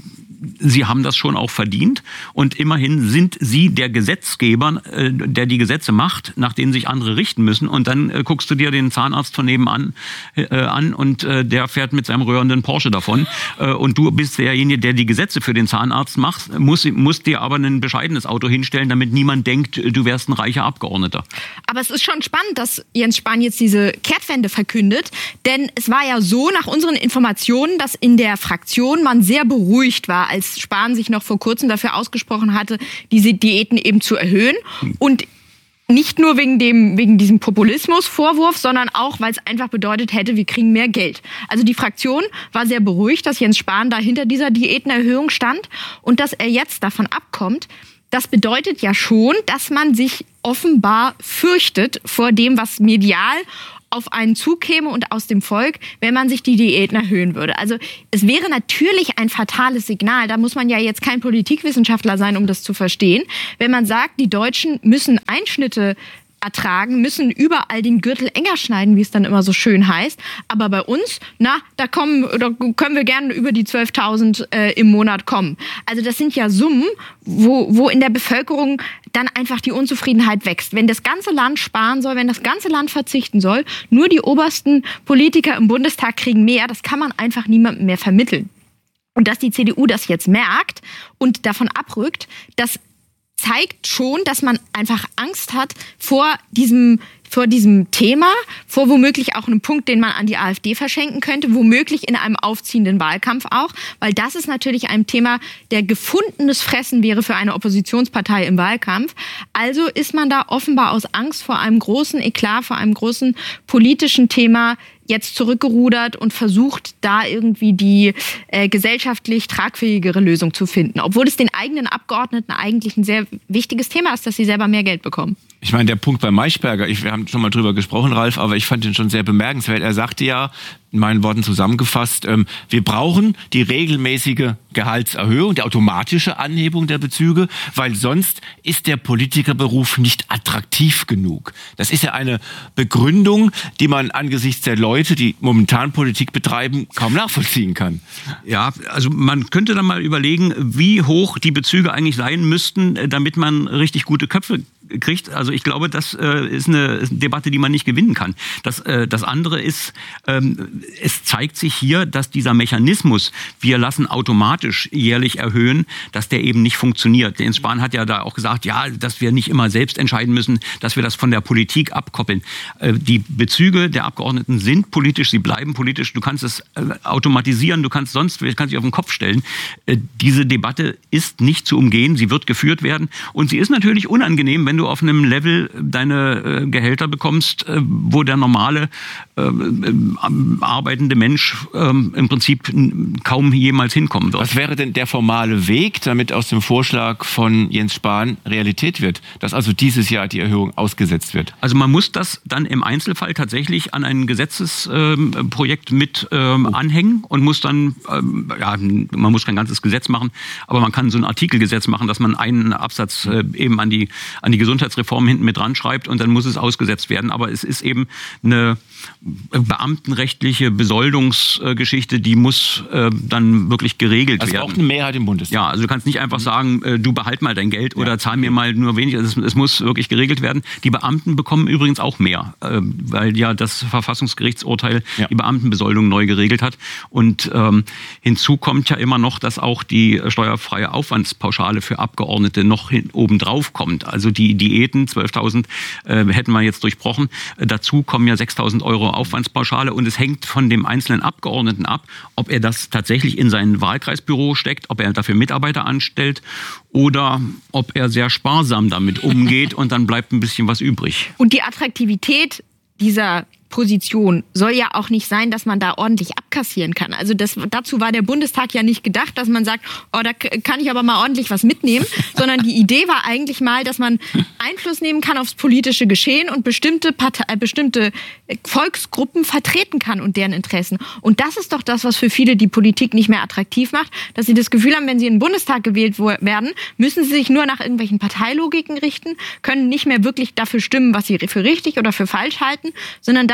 sie haben das schon auch verdient. Und immerhin sind sie der Gesetzgeber, äh, der die Gesetze macht, nach denen sich andere richten müssen. Und dann äh, guckst du dir den Zahnarzt von nebenan äh, an und äh, der fährt mit seinem rührenden Porsche davon. Äh, und du bist derjenige, der die Gesetze für den Zahnarzt macht, muss, muss dir aber ein bescheidenes Auto hinstellen, damit niemand denkt, du wärst ein reicher Abgeordneter. Aber es ist schon spannend, dass Jens Spahn jetzt diese Kehrtwende verkündet. Denn es war ja so, nach unseren Informationen, dass in der Fraktion man sehr beruhigt war, als Spahn sich noch vor kurzem dafür ausgesprochen hatte, diese Diäten eben zu erhöhen. Und nicht nur wegen dem, wegen diesem Populismusvorwurf, sondern auch, weil es einfach bedeutet hätte, wir kriegen mehr Geld. Also die Fraktion war sehr beruhigt, dass Jens Spahn da hinter dieser Diätenerhöhung stand und dass er jetzt davon abkommt. Das bedeutet ja schon, dass man sich offenbar fürchtet vor dem, was medial auf einen zukäme und aus dem Volk, wenn man sich die Diäten erhöhen würde. Also es wäre natürlich ein fatales Signal, da muss man ja jetzt kein Politikwissenschaftler sein, um das zu verstehen, wenn man sagt, die Deutschen müssen Einschnitte ertragen, müssen überall den Gürtel enger schneiden, wie es dann immer so schön heißt. Aber bei uns, na, da kommen, da können wir gerne über die zwölftausend äh, im Monat kommen. Also das sind ja Summen, wo, wo in der Bevölkerung dann einfach die Unzufriedenheit wächst. Wenn das ganze Land sparen soll, wenn das ganze Land verzichten soll, nur die obersten Politiker im Bundestag kriegen mehr, das kann man einfach niemandem mehr vermitteln. Und dass die C D U das jetzt merkt und davon abrückt, das zeigt schon, dass man einfach Angst hat vor diesem, vor diesem Thema, vor womöglich auch einem Punkt, den man an die AfD verschenken könnte, womöglich in einem aufziehenden Wahlkampf auch, weil das ist natürlich ein Thema, der gefundenes Fressen wäre für eine Oppositionspartei im Wahlkampf. Also ist man da offenbar aus Angst vor einem großen Eklat, vor einem großen politischen Thema jetzt zurückgerudert und versucht, da irgendwie die äh, gesellschaftlich tragfähigere Lösung zu finden. Obwohl es den eigenen Abgeordneten eigentlich ein sehr wichtiges Thema ist, dass sie selber mehr Geld bekommen. Ich meine, der Punkt bei Maischberger, ich, wir haben schon mal drüber gesprochen, Ralf, aber ich fand ihn schon sehr bemerkenswert. Er sagte ja, in meinen Worten zusammengefasst, ähm, wir brauchen die regelmäßige Gehaltserhöhung, die automatische Anhebung der Bezüge, weil sonst ist der Politikerberuf nicht attraktiv genug. Das ist ja eine Begründung, die man angesichts der Leute, die momentan Politik betreiben, kaum nachvollziehen kann. Ja, also man könnte dann mal überlegen, wie hoch die Bezüge eigentlich sein müssten, damit man richtig gute Köpfe kriegt. Also ich glaube, das äh, ist, eine, ist eine Debatte, die man nicht gewinnen kann. Das, äh, das andere ist, ähm, es zeigt sich hier, dass dieser Mechanismus, wir lassen automatisch jährlich erhöhen, dass der eben nicht funktioniert. Jens Spahn hat ja da auch gesagt, ja, dass wir nicht immer selbst entscheiden müssen, dass wir das von der Politik abkoppeln. Äh, die Bezüge der Abgeordneten sind politisch, sie bleiben politisch. Du kannst es äh, automatisieren, du kannst sonst, du kannst dich auf den Kopf stellen. Äh, diese Debatte ist nicht zu umgehen, sie wird geführt werden und sie ist natürlich unangenehm, wenn du auf einem Level deine äh, Gehälter bekommst, äh, wo der normale äh, äh, arbeitende Mensch äh, im Prinzip kaum jemals hinkommen wird. Was wäre denn der formale Weg, damit aus dem Vorschlag von Jens Spahn Realität wird, dass also dieses Jahr die Erhöhung ausgesetzt wird? Also man muss das dann im Einzelfall tatsächlich an ein Gesetzesprojekt äh, mit äh, anhängen und muss dann, äh, ja, man muss kein ganzes Gesetz machen, aber man kann so ein Artikelgesetz machen, dass man einen Absatz äh, eben an die, an die Gesundheitsreform hinten mit dran schreibt und dann muss es ausgesetzt werden. Aber es ist eben eine beamtenrechtliche Besoldungsgeschichte, die muss äh, dann wirklich geregelt also werden. Also auch eine Mehrheit im Bundestag. Ja, also du kannst nicht einfach sagen, äh, du behalt mal dein Geld oder ja. zahl mir mal nur wenig. Also es, es muss wirklich geregelt werden. Die Beamten bekommen übrigens auch mehr, äh, weil ja das Verfassungsgerichtsurteil ja. die Beamtenbesoldung neu geregelt hat. Und ähm, hinzu kommt ja immer noch, dass auch die steuerfreie Aufwandspauschale für Abgeordnete noch hin, obendrauf kommt. Also die Diäten, zwölftausend äh, hätten wir jetzt durchbrochen. Äh, dazu kommen ja sechstausend Euro Aufwandspauschale und es hängt von dem einzelnen Abgeordneten ab, ob er das tatsächlich in sein Wahlkreisbüro steckt, ob er dafür Mitarbeiter anstellt oder ob er sehr sparsam damit umgeht und dann bleibt ein bisschen was übrig. Und die Attraktivität dieser Position soll ja auch nicht sein, dass man da ordentlich abkassieren kann. Also das, dazu war der Bundestag ja nicht gedacht, dass man sagt, oh, da kann ich aber mal ordentlich was mitnehmen, sondern die Idee war eigentlich mal, dass man Einfluss nehmen kann aufs politische Geschehen und bestimmte Partei, äh, bestimmte Volksgruppen vertreten kann und deren Interessen. Und das ist doch das, was für viele die Politik nicht mehr attraktiv macht, dass sie das Gefühl haben, wenn sie in den Bundestag gewählt werden, müssen sie sich nur nach irgendwelchen Parteilogiken richten, können nicht mehr wirklich dafür stimmen, was sie für richtig oder für falsch halten, sondern dafür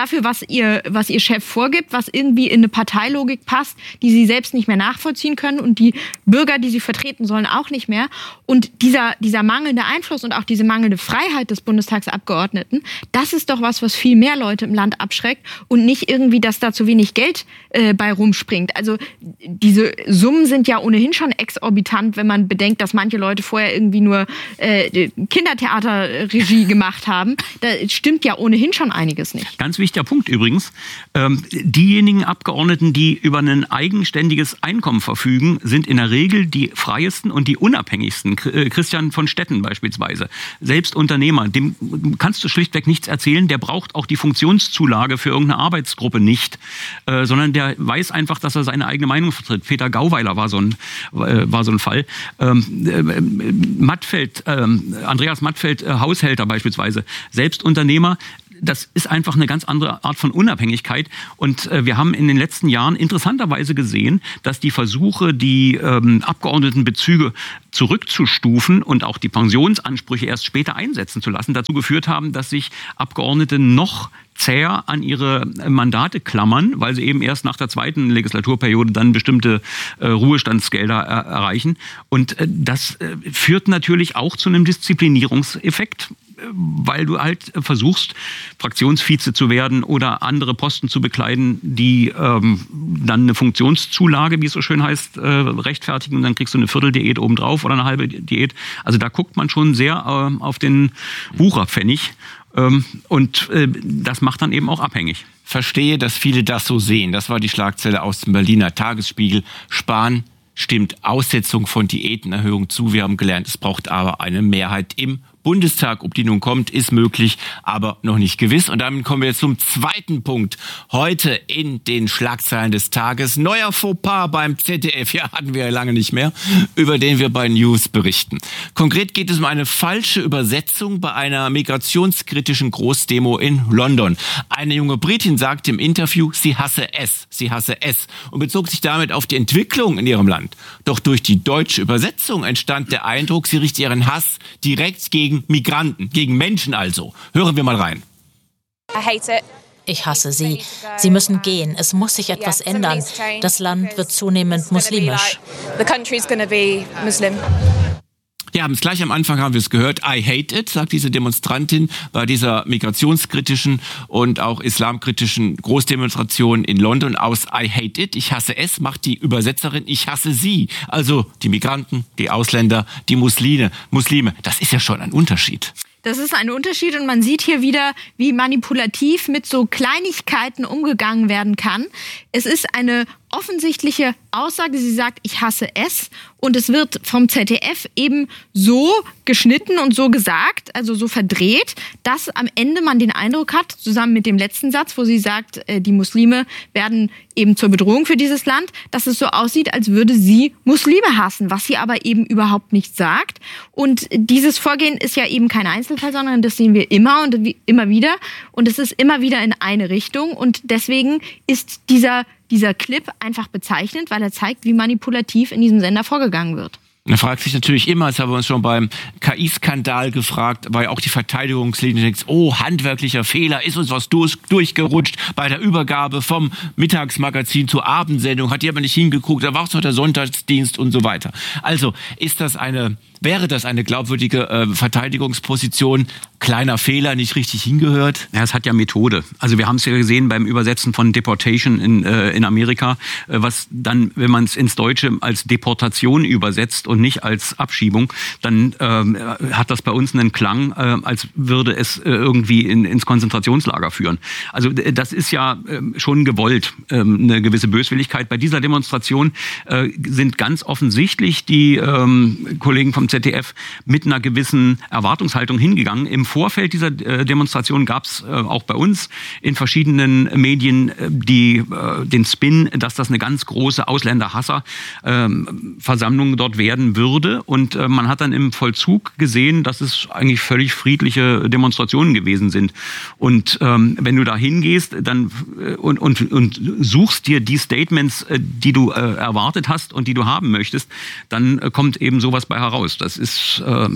dafür, was ihr, was ihr Chef vorgibt, was irgendwie in eine Parteilogik passt, die sie selbst nicht mehr nachvollziehen können und die Bürger, die sie vertreten sollen, auch nicht mehr. Und dieser, dieser mangelnde Einfluss und auch diese mangelnde Freiheit des Bundestagsabgeordneten, das ist doch was, was viel mehr Leute im Land abschreckt und nicht irgendwie, dass da zu wenig Geld äh, bei rumspringt. Also diese Summen sind ja ohnehin schon exorbitant, wenn man bedenkt, dass manche Leute vorher irgendwie nur äh, Kindertheaterregie gemacht haben. Da stimmt ja ohnehin schon einiges nicht. Ganz wichtiger Punkt übrigens. Ähm, diejenigen Abgeordneten, die über ein eigenständiges Einkommen verfügen, sind in der Regel die freiesten und die unabhängigsten. Christian von Stetten beispielsweise, selbst Unternehmer, dem kannst du schlichtweg nichts erzählen, der braucht auch die Funktionszulage für irgendeine Arbeitsgruppe nicht, äh, sondern der weiß einfach, dass er seine eigene Meinung vertritt. Peter Gauweiler war so ein, äh, war so ein Fall. Ähm, äh, Mattfeld, äh, Andreas Mattfeld, äh, Haushälter beispielsweise, selbst Unternehmer. Das ist einfach eine ganz andere Art von Unabhängigkeit. Und äh, wir haben in den letzten Jahren interessanterweise gesehen, dass die Versuche, die ähm, Abgeordnetenbezüge zurückzustufen und auch die Pensionsansprüche erst später einsetzen zu lassen, dazu geführt haben, dass sich Abgeordnete noch zäher an ihre Mandate klammern, weil sie eben erst nach der zweiten Legislaturperiode dann bestimmte äh, Ruhestandsgelder er erreichen. Und äh, das äh, führt natürlich auch zu einem Disziplinierungseffekt, weil du halt versuchst, Fraktionsvize zu werden oder andere Posten zu bekleiden, die ähm, dann eine Funktionszulage, wie es so schön heißt, äh, rechtfertigen. Und dann kriegst du eine Vierteldiät obendrauf oder eine halbe Diät. Also da guckt man schon sehr äh, auf den Wucherpfennig. Ähm, und äh, das macht dann eben auch abhängig. Verstehe, dass viele das so sehen. Das war die Schlagzeile aus dem Berliner Tagesspiegel. Spahn stimmt Aussetzung von Diätenerhöhung zu. Wir haben gelernt, es braucht aber eine Mehrheit im Bundestag. Ob die nun kommt, ist möglich, aber noch nicht gewiss. Und damit kommen wir jetzt zum zweiten Punkt. Heute in den Schlagzeilen des Tages. Neuer Fauxpas beim Z D F. Ja, hatten wir ja lange nicht mehr, über den wir bei News berichten. Konkret geht es um eine falsche Übersetzung bei einer migrationskritischen Großdemo in London. Eine junge Britin sagte im Interview, sie hasse es, sie hasse es und bezog sich damit auf die Entwicklung in ihrem Land. Doch durch die deutsche Übersetzung entstand der Eindruck, sie richtet ihren Hass direkt gegen Migranten, gegen Menschen also. Hören wir mal rein. Ich hasse sie. Sie müssen gehen. Es muss sich etwas ändern. Das Land wird zunehmend muslimisch. Ja, haben es gleich am Anfang haben wir es gehört. I hate it, sagt diese Demonstrantin bei dieser migrationskritischen und auch islamkritischen Großdemonstration in London aus I hate it. Ich hasse es, macht die Übersetzerin. Ich hasse sie. Also die Migranten, die Ausländer, die Muslime. Muslime. Das ist ja schon ein Unterschied. Das ist ein Unterschied und man sieht hier wieder, wie manipulativ mit so Kleinigkeiten umgegangen werden kann. Es ist eine offensichtliche Aussage, sie sagt, ich hasse es und es wird vom Z D F eben so geschnitten und so gesagt, also so verdreht, dass am Ende man den Eindruck hat, zusammen mit dem letzten Satz, wo sie sagt, die Muslime werden eben zur Bedrohung für dieses Land, dass es so aussieht, als würde sie Muslime hassen, was sie aber eben überhaupt nicht sagt. Und dieses Vorgehen ist ja eben kein Einzelfall, sondern das sehen wir immer und immer wieder und es ist immer wieder in eine Richtung und deswegen ist dieser Dieser Clip einfach bezeichnend, weil er zeigt, wie manipulativ in diesem Sender vorgegangen wird. Man fragt sich natürlich immer, das haben wir uns schon beim K I-Skandal gefragt, weil auch die Verteidigungslinie denkt, oh, handwerklicher Fehler, ist uns was durch, durchgerutscht bei der Übergabe vom Mittagsmagazin zur Abendsendung, hat die aber nicht hingeguckt, da war es noch der Sonntagsdienst und so weiter. Also ist das eine, wäre das eine glaubwürdige äh, Verteidigungsposition? Kleiner Fehler, nicht richtig hingehört? Ja, es hat ja Methode. Also wir haben es ja gesehen beim Übersetzen von Deportation in, äh, in Amerika, äh, was dann, wenn man es ins Deutsche als Deportation übersetzt und nicht als Abschiebung, dann ähm, hat das bei uns einen Klang, äh, als würde es äh, irgendwie in, ins Konzentrationslager führen. Also äh, das ist ja äh, schon gewollt, äh, eine gewisse Böswilligkeit. Bei dieser Demonstration äh, sind ganz offensichtlich die äh, Kollegen vom Z D F mit einer gewissen Erwartungshaltung hingegangen. Im Vorfeld dieser äh, Demonstration gab es äh, auch bei uns in verschiedenen Medien äh, die, äh, den Spin, dass das eine ganz große Ausländerhasser-Versammlung dort werden werden würde. Und äh, man hat dann im Vollzug gesehen, dass es eigentlich völlig friedliche Demonstrationen gewesen sind. Und ähm, wenn du da hingehst dann, äh, und, und, und suchst dir die Statements, äh, die du äh, erwartet hast und die du haben möchtest, dann äh, kommt eben sowas bei heraus. Das ist äh,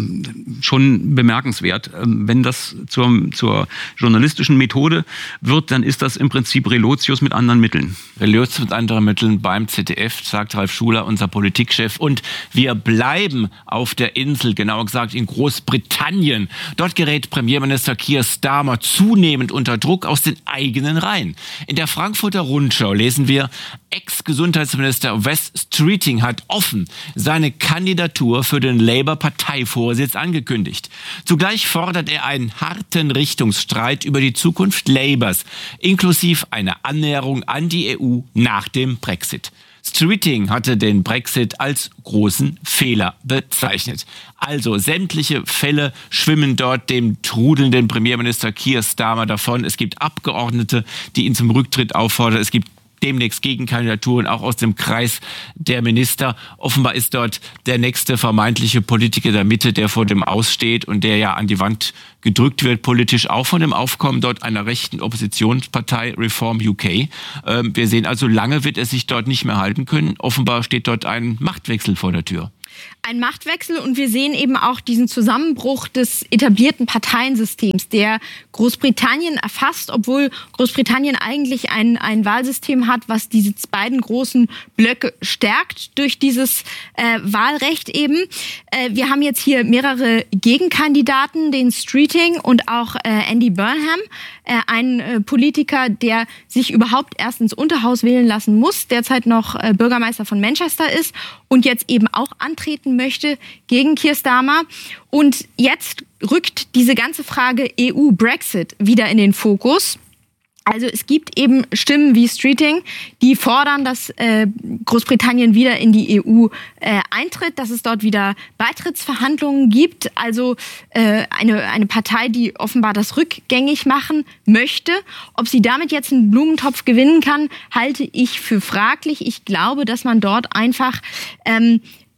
schon bemerkenswert. Äh, wenn das zur, zur journalistischen Methode wird, dann ist das im Prinzip Relotius mit anderen Mitteln. Relotius mit anderen Mitteln beim Z D F, sagt Ralf Schuler, unser Politikchef. Und wir bleiben auf der Insel, genauer gesagt in Großbritannien. Dort gerät Premierminister Keir Starmer zunehmend unter Druck aus den eigenen Reihen. In der Frankfurter Rundschau lesen wir, Ex-Gesundheitsminister Wes Streeting hat offen seine Kandidatur für den Labour-Parteivorsitz angekündigt. Zugleich fordert er einen harten Richtungsstreit über die Zukunft Labours, inklusive einer Annäherung an die E U nach dem Brexit. Streeting hatte den Brexit als großen Fehler bezeichnet. Also sämtliche Fälle schwimmen dort dem trudelnden Premierminister Keir Starmer davon. Es gibt Abgeordnete, die ihn zum Rücktritt auffordern. Es gibt demnächst Gegenkandidaturen auch aus dem Kreis der Minister. Offenbar ist dort der nächste vermeintliche Politiker der Mitte, der vor dem Aussteht und der ja an die Wand gedrückt wird, politisch auch von dem Aufkommen dort einer rechten Oppositionspartei Reform U K. Ähm, wir sehen also, lange wird er sich dort nicht mehr halten können. Offenbar steht dort ein Machtwechsel vor der Tür. Ein Machtwechsel, und wir sehen eben auch diesen Zusammenbruch des etablierten Parteiensystems, der Großbritannien erfasst, obwohl Großbritannien eigentlich ein, ein Wahlsystem hat, was diese beiden großen Blöcke stärkt durch dieses äh, Wahlrecht eben. Äh, wir haben jetzt hier mehrere Gegenkandidaten, den Streeting und auch äh, Andy Burnham, äh, ein äh, Politiker, der sich überhaupt erst ins Unterhaus wählen lassen muss, derzeit noch äh, Bürgermeister von Manchester ist und jetzt eben auch antreten möchte gegen Keir Starmer. Und jetzt rückt diese ganze Frage E U-Brexit wieder in den Fokus. Also es gibt eben Stimmen wie Streeting, die fordern, dass äh, Großbritannien wieder in die E U äh, eintritt, dass es dort wieder Beitrittsverhandlungen gibt. Also äh, eine, eine Partei, die offenbar das rückgängig machen möchte. Ob sie damit jetzt einen Blumentopf gewinnen kann, halte ich für fraglich. Ich glaube, dass man dort einfach ähm,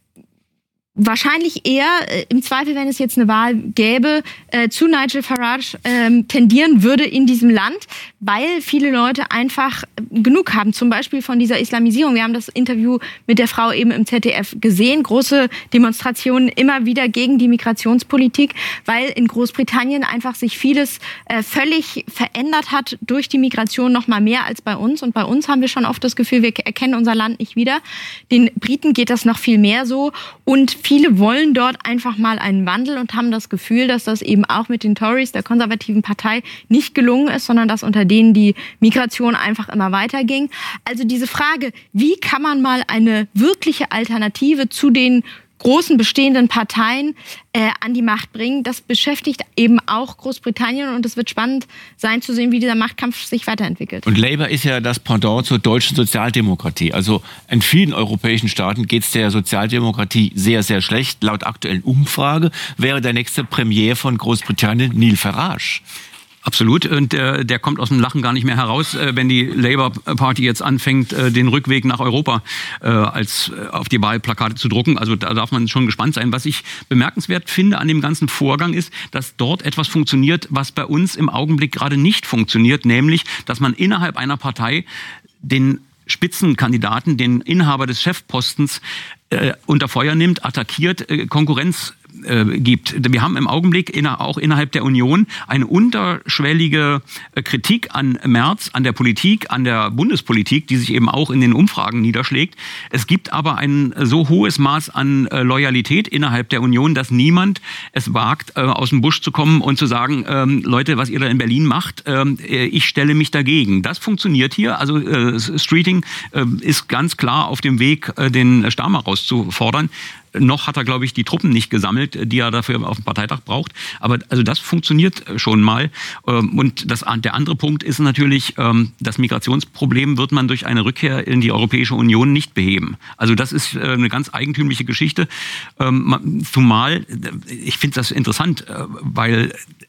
wahrscheinlich eher, äh, im Zweifel, wenn es jetzt eine Wahl gäbe, äh, zu Nigel Farage ähm, tendieren würde in diesem Land, weil viele Leute einfach genug haben, zum Beispiel von dieser Islamisierung. Wir haben das Interview mit der Frau eben im Z D F gesehen, große Demonstrationen immer wieder gegen die Migrationspolitik, weil in Großbritannien einfach sich vieles äh, völlig verändert hat durch die Migration, noch mal mehr als bei uns. Und bei uns haben wir schon oft das Gefühl, wir erkennen unser Land nicht wieder. Den Briten geht das noch viel mehr so, und viele wollen dort einfach mal einen Wandel und haben das Gefühl, dass das eben auch mit den Tories, der konservativen Partei, nicht gelungen ist, sondern dass unter denen die Migration einfach immer weiterging. Also diese Frage, wie kann man mal eine wirkliche Alternative zu den großen bestehenden Parteien äh, an die Macht bringen, das beschäftigt eben auch Großbritannien, und es wird spannend sein zu sehen, wie dieser Machtkampf sich weiterentwickelt. Und Labour ist ja das Pendant zur deutschen Sozialdemokratie. Also in vielen europäischen Staaten geht es der Sozialdemokratie sehr, sehr schlecht. Laut aktuellen Umfrage wäre der nächste Premier von Großbritannien Nigel Farage. Absolut. Und äh, der kommt aus dem Lachen gar nicht mehr heraus, äh, wenn die Labour Party jetzt anfängt, äh, den Rückweg nach Europa äh, als äh, auf die Wahlplakate zu drucken. Also da darf man schon gespannt sein. Was ich bemerkenswert finde an dem ganzen Vorgang ist, dass dort etwas funktioniert, was bei uns im Augenblick gerade nicht funktioniert, nämlich, dass man innerhalb einer Partei den Spitzenkandidaten, den Inhaber des Chefpostens äh, unter Feuer nimmt, attackiert, äh, Konkurrenz gibt. Wir haben im Augenblick auch innerhalb der Union eine unterschwellige Kritik an Merz, an der Politik, an der Bundespolitik, die sich eben auch in den Umfragen niederschlägt. Es gibt aber ein so hohes Maß an Loyalität innerhalb der Union, dass niemand es wagt, aus dem Busch zu kommen und zu sagen, Leute, was ihr da in Berlin macht, ich stelle mich dagegen. Das funktioniert hier. Also Streeting ist ganz klar auf dem Weg, den Starmer rauszufordern. Noch hat er, glaube ich, die Truppen nicht gesammelt, die er dafür auf dem Parteitag braucht. Aber also das funktioniert schon mal. Und das, der andere Punkt ist natürlich, das Migrationsproblem wird man durch eine Rückkehr in die Europäische Union nicht beheben. Also das ist eine ganz eigentümliche Geschichte. Zumal, ich finde das interessant, weil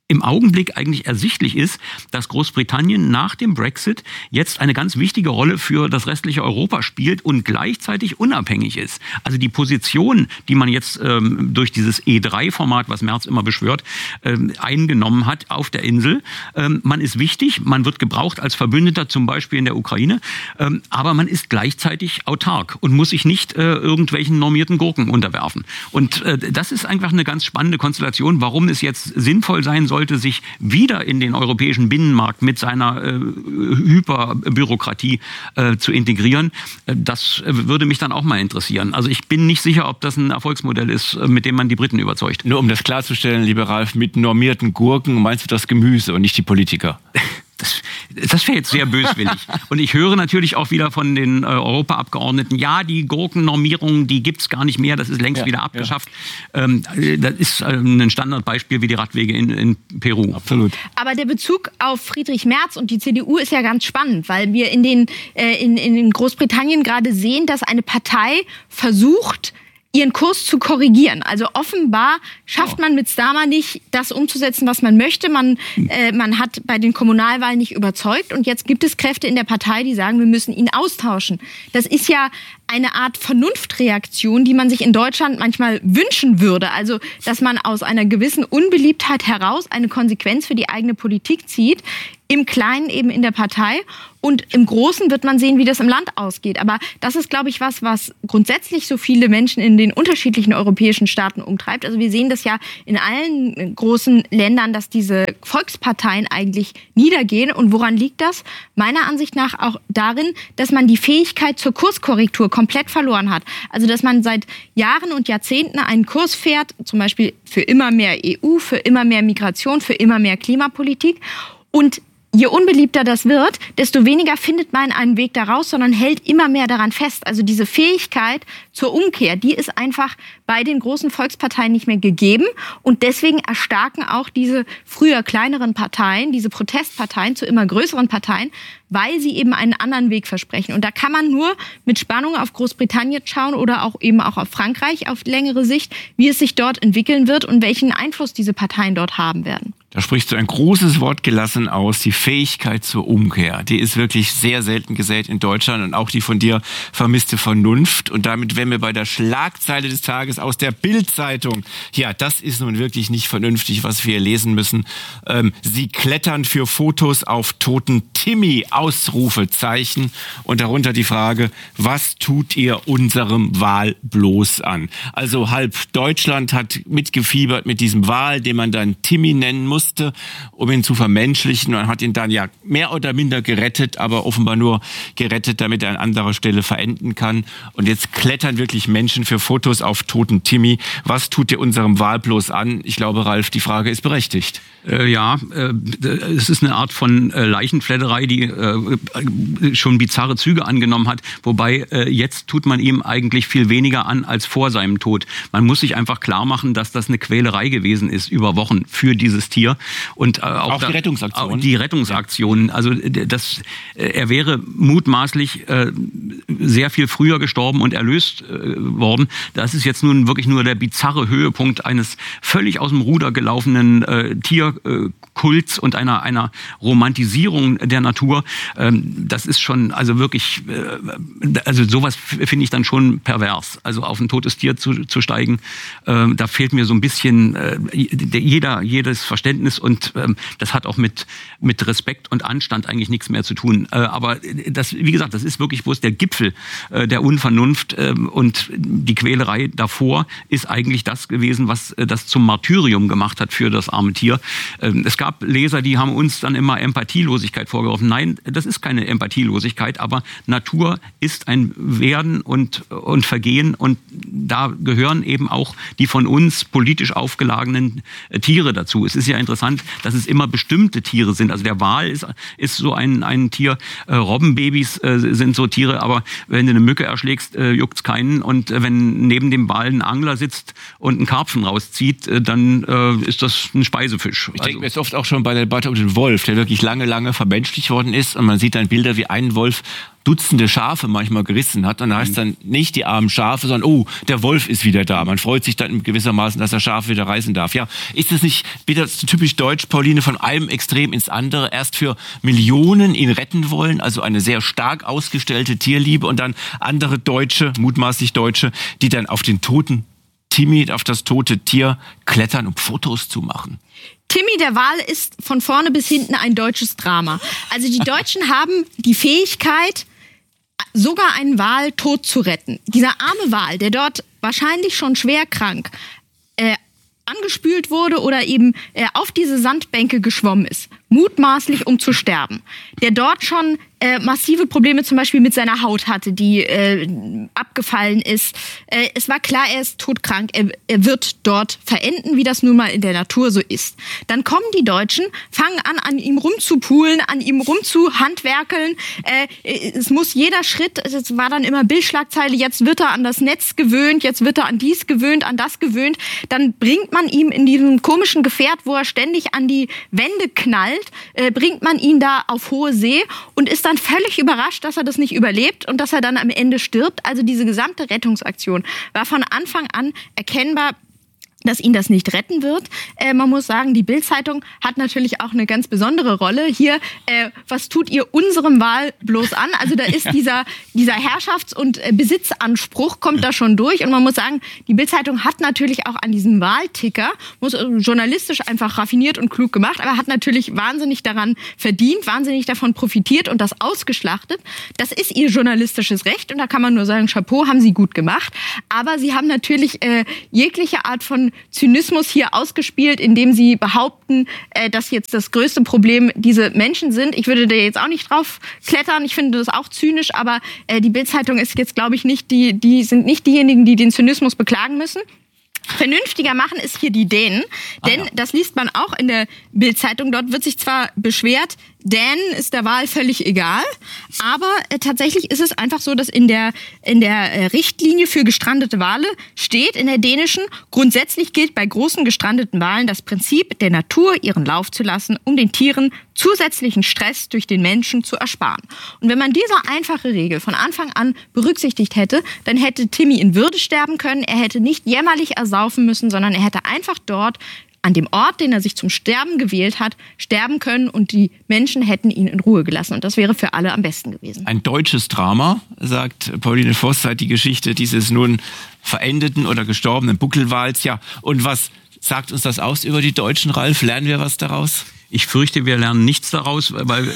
im Augenblick eigentlich ersichtlich ist, dass Großbritannien nach dem Brexit jetzt eine ganz wichtige Rolle für das restliche Europa spielt und gleichzeitig unabhängig ist. Also die Position, die man jetzt ähm, durch dieses E drei Format, was Merz immer beschwört, ähm, eingenommen hat auf der Insel. Ähm, man ist wichtig, man wird gebraucht als Verbündeter, zum Beispiel in der Ukraine, ähm, aber man ist gleichzeitig autark und muss sich nicht äh, irgendwelchen normierten Gurken unterwerfen. Und äh, das ist einfach eine ganz spannende Konstellation, warum es jetzt sinnvoll sein soll, sollte sich wieder in den europäischen Binnenmarkt mit seiner äh, Hyperbürokratie äh, zu integrieren. Das würde mich dann auch mal interessieren. Also ich bin nicht sicher, ob das ein Erfolgsmodell ist, mit dem man die Briten überzeugt. Nur um das klarzustellen, lieber Ralf, mit normierten Gurken meinst du das Gemüse und nicht die Politiker? Das, das wäre jetzt sehr böswillig. Und ich höre natürlich auch wieder von den äh, Europaabgeordneten, ja, die Gurkennormierung, die gibt's gar nicht mehr, das ist längst ja, wieder abgeschafft. Ja. Ähm, das ist äh, ein Standardbeispiel wie die Radwege in, in Peru. Absolut. Aber der Bezug auf Friedrich Merz und die C D U ist ja ganz spannend, weil wir in, den, äh, in, in Großbritannien gerade sehen, dass eine Partei versucht, ihren Kurs zu korrigieren. Also offenbar schafft man mit Starmer nicht, das umzusetzen, was man möchte. Man, äh, man hat bei den Kommunalwahlen nicht überzeugt und jetzt gibt es Kräfte in der Partei, die sagen, wir müssen ihn austauschen. Das ist ja eine Art Vernunftreaktion, die man sich in Deutschland manchmal wünschen würde. Also, dass man aus einer gewissen Unbeliebtheit heraus eine Konsequenz für die eigene Politik zieht. Im Kleinen eben in der Partei und im Großen wird man sehen, wie das im Land ausgeht. Aber das ist, glaube ich, was, was grundsätzlich so viele Menschen in den unterschiedlichen europäischen Staaten umtreibt. Also wir sehen das ja in allen großen Ländern, dass diese Volksparteien eigentlich niedergehen. Und woran liegt das? Meiner Ansicht nach auch darin, dass man die Fähigkeit zur Kurskorrektur komplett verloren hat. Also dass man seit Jahren und Jahrzehnten einen Kurs fährt, zum Beispiel für immer mehr E U, für immer mehr Migration, für immer mehr Klimapolitik. Und je unbeliebter das wird, desto weniger findet man einen Weg daraus, sondern hält immer mehr daran fest. Also diese Fähigkeit zur Umkehr, die ist einfach bei den großen Volksparteien nicht mehr gegeben. Und deswegen erstarken auch diese früher kleineren Parteien, diese Protestparteien zu immer größeren Parteien, weil sie eben einen anderen Weg versprechen. Und da kann man nur mit Spannung auf Großbritannien schauen oder auch eben auch auf Frankreich auf längere Sicht, wie es sich dort entwickeln wird und welchen Einfluss diese Parteien dort haben werden. Da sprichst du ein großes Wort gelassen aus, die Fähigkeit zur Umkehr. Die ist wirklich sehr selten gesät in Deutschland und auch die von dir vermisste Vernunft. Und damit wären wir bei der Schlagzeile des Tages aus der Bild-Zeitung. Ja, das ist nun wirklich nicht vernünftig, was wir hier lesen müssen. Ähm, Sie klettern für Fotos auf toten Timmy, Ausrufezeichen. Und darunter die Frage, was tut ihr unserem Wal bloß an? Also halb Deutschland hat mitgefiebert mit diesem Wal, den man dann Timmy nennen muss. Musste, um ihn zu vermenschlichen. Man hat ihn dann ja mehr oder minder gerettet, aber offenbar nur gerettet, damit er an anderer Stelle verenden kann. Und jetzt klettern wirklich Menschen für Fotos auf toten Timmy. Was tut ihr unserem Wal bloß an? Ich glaube, Ralf, die Frage ist berechtigt. Äh, ja, äh, es ist eine Art von äh, Leichenfledderei, die äh, schon bizarre Züge angenommen hat. Wobei äh, jetzt tut man ihm eigentlich viel weniger an als vor seinem Tod. Man muss sich einfach klar machen, dass das eine Quälerei gewesen ist über Wochen für dieses Tier. Und äh, auch, auch die Rettungsaktion. Auch die Rettungsaktionen. Also das, äh, er wäre mutmaßlich äh, sehr viel früher gestorben und erlöst äh, worden. Das ist jetzt nun wirklich nur der bizarre Höhepunkt eines völlig aus dem Ruder gelaufenen äh, Tierkults und einer einer Romantisierung der Natur. Ähm, das ist schon also wirklich, äh, also sowas finde ich dann schon pervers. Also auf ein totes Tier zu, zu steigen, äh, da fehlt mir so ein bisschen äh, jeder jedes Verständnis. Und ähm, das hat auch mit mit Respekt und Anstand eigentlich nichts mehr zu tun. Äh, aber das, wie gesagt, das ist wirklich bloß der Gipfel äh, der Unvernunft äh, und die Quälerei davor ist eigentlich das gewesen, was äh, das zum Martyrium gemacht hat für das arme Tier. Äh, es gab Leser, die haben uns dann immer Empathielosigkeit vorgeworfen. Nein, das ist keine Empathielosigkeit, aber Natur ist ein Werden und und Vergehen und da gehören eben auch die von uns politisch aufgeladenen äh, Tiere dazu. Es ist ja interessant, dass es immer bestimmte Tiere sind. Also der Wal ist, ist so ein, ein Tier, äh, Robbenbabys äh, sind so Tiere, aber wenn du eine Mücke erschlägst, äh, juckt's keinen. Und äh, wenn neben dem Wal ein Angler sitzt und einen Karpfen rauszieht, äh, dann äh, ist das ein Speisefisch. Ich denke mir jetzt oft auch schon bei der Debatte um den Wolf, der wirklich lange, lange vermenschlicht worden ist. Und man sieht dann Bilder, wie ein Wolf Dutzende Schafe manchmal gerissen hat. Und da heißt dann nicht die armen Schafe, sondern, oh, der Wolf ist wieder da. Man freut sich dann gewissermaßen, dass er Schafe wieder reißen darf. Ja, ist es nicht wieder typisch deutsch, Pauline, von einem Extrem ins andere, erst für Millionen ihn retten wollen, also eine sehr stark ausgestellte Tierliebe, und dann andere Deutsche, mutmaßlich Deutsche, die dann auf den toten Timmy, auf das tote Tier klettern, um Fotos zu machen? Timmy der Wal ist von vorne bis hinten ein deutsches Drama. Also die Deutschen haben die Fähigkeit, sogar einen Wal tot zu retten. Dieser arme Wal, der dort wahrscheinlich schon schwer krank äh, angespült wurde oder eben äh, auf diese Sandbänke geschwommen ist, mutmaßlich um zu sterben, der dort schon äh, massive Probleme zum Beispiel mit seiner Haut hatte, die äh, abgefallen ist. Äh, es war klar, er ist todkrank, er, er wird dort verenden, wie das nun mal in der Natur so ist. Dann kommen die Deutschen, fangen an, an ihm rumzupulen, an ihm rumzuhandwerkeln. Äh, es muss jeder Schritt, es war dann immer Bildschlagzeile, jetzt wird er an das Netz gewöhnt, jetzt wird er an dies gewöhnt, an das gewöhnt. Dann bringt man ihm in diesem komischen Gefährt, wo er ständig an die Wände knallt, äh, bringt man ihn da auf hohe See und ist dann völlig überrascht, dass er das nicht überlebt und dass er dann am Ende stirbt. Also diese gesamte Rettungsaktion war von Anfang an erkennbar, dass ihn das nicht retten wird. Äh, man muss sagen, die Bild-Zeitung hat natürlich auch eine ganz besondere Rolle. Hier, äh, was tut ihr unserem Wal bloß an? Also da ist dieser, dieser Herrschafts- und äh, Besitzanspruch, kommt da schon durch. Und man muss sagen, die Bild-Zeitung hat natürlich auch an diesem Walticker, muss äh, journalistisch einfach raffiniert und klug gemacht, aber hat natürlich wahnsinnig daran verdient, wahnsinnig davon profitiert und das ausgeschlachtet. Das ist ihr journalistisches Recht und da kann man nur sagen, Chapeau, haben sie gut gemacht. Aber sie haben natürlich äh, jegliche Art von Zynismus hier ausgespielt, indem sie behaupten, äh, dass jetzt das größte Problem diese Menschen sind. Ich würde da jetzt auch nicht drauf klettern. Ich finde das auch zynisch, aber äh, die Bild-Zeitung ist jetzt, glaube ich, nicht die, die sind nicht diejenigen, die den Zynismus beklagen müssen. Vernünftiger machen ist hier die Dänen, denn ah, ja. das liest man auch in der Bild-Zeitung. Dort wird sich zwar beschwert, Dänen ist der Wahl völlig egal, aber äh, tatsächlich ist es einfach so, dass in der in der äh, Richtlinie für gestrandete Wale steht, in der dänischen, grundsätzlich gilt bei großen gestrandeten Walen das Prinzip, der Natur ihren Lauf zu lassen, um den Tieren zusätzlichen Stress durch den Menschen zu ersparen. Und wenn man diese einfache Regel von Anfang an berücksichtigt hätte, dann hätte Timmy in Würde sterben können, er hätte nicht jämmerlich ersaufen müssen, sondern er hätte einfach dort an dem Ort, den er sich zum Sterben gewählt hat, sterben können und die Menschen hätten ihn in Ruhe gelassen. Und das wäre für alle am besten gewesen. Ein deutsches Drama, sagt Pauline Voss, seit die Geschichte dieses nun verendeten oder gestorbenen Buckelwals. Ja, und was sagt uns das aus über die Deutschen, Ralf? Lernen wir was daraus? Ich fürchte, wir lernen nichts daraus, weil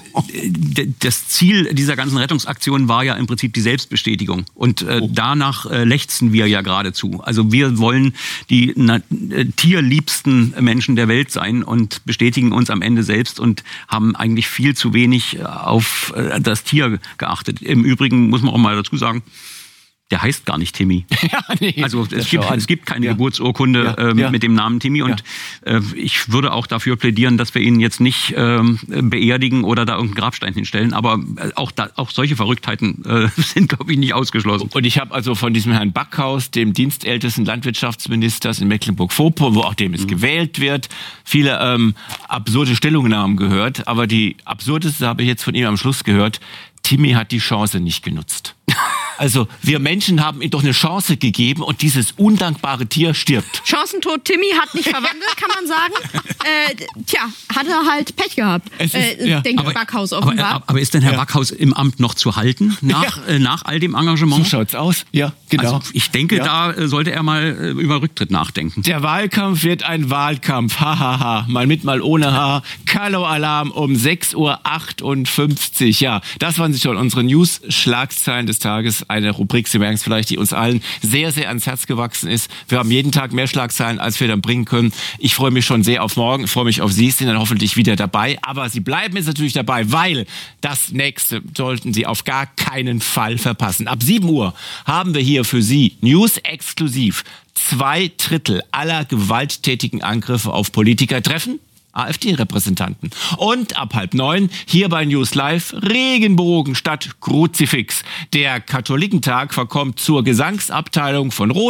das Ziel dieser ganzen Rettungsaktion war ja im Prinzip die Selbstbestätigung. Und äh, oh. danach äh, lechzen wir ja geradezu. Also wir wollen die na, äh, tierliebsten Menschen der Welt sein und bestätigen uns am Ende selbst und haben eigentlich viel zu wenig auf äh, das Tier geachtet. Im Übrigen muss man auch mal dazu sagen, der heißt gar nicht Timmy. Ja, nee. Also es gibt, es gibt keine ja. Geburtsurkunde ja. Ähm, ja. mit dem Namen Timmy. Und ja. äh, ich würde auch dafür plädieren, dass wir ihn jetzt nicht ähm, beerdigen oder da irgendeinen Grabstein hinstellen. Aber auch, da, auch solche Verrücktheiten äh, sind, glaube ich, nicht ausgeschlossen. Und ich habe also von diesem Herrn Backhaus, dem dienstältesten Landwirtschaftsministers in Mecklenburg-Vorpommern, wo auch dem es mhm. gewählt wird, viele ähm, absurde Stellungnahmen gehört. Aber die absurdeste habe ich jetzt von ihm am Schluss gehört. Timmy hat die Chance nicht genutzt. Also wir Menschen haben ihm doch eine Chance gegeben und dieses undankbare Tier stirbt. Chancentod Timmy hat nicht verwandelt, kann man sagen. Äh, tja, hat er halt Pech gehabt, ist, äh, ja. denkt aber, Backhaus offenbar. Aber, aber ist denn Herr ja. Backhaus im Amt noch zu halten, nach, ja. äh, nach all dem Engagement? So schaut's aus, ja, genau. Also ich denke, ja. da sollte er mal äh, über Rücktritt nachdenken. Der Wahlkampf wird ein Wahlkampf, hahaha, ha, ha. Mal mit, mal ohne Haar. Kallo-Alarm um sechs Uhr achtundfünfzig, ja. Das waren sie schon, unsere News-Schlagzeilen des Tages. Eine Rubrik, Sie merken es vielleicht, die uns allen sehr, sehr ans Herz gewachsen ist. Wir haben jeden Tag mehr Schlagzeilen, als wir dann bringen können. Ich freue mich schon sehr auf morgen, ich freue mich auf Sie, sind dann hoffentlich wieder dabei. Aber Sie bleiben jetzt natürlich dabei, weil das nächste sollten Sie auf gar keinen Fall verpassen. Ab sieben Uhr haben wir hier für Sie News exklusiv. Zwei Drittel aller gewalttätigen Angriffe auf Politiker treffen AfD-Repräsentanten. Und ab halb neun hier bei News Live Regenbogen statt Kruzifix. Der Katholikentag verkommt zur Gesangsabteilung von Rot,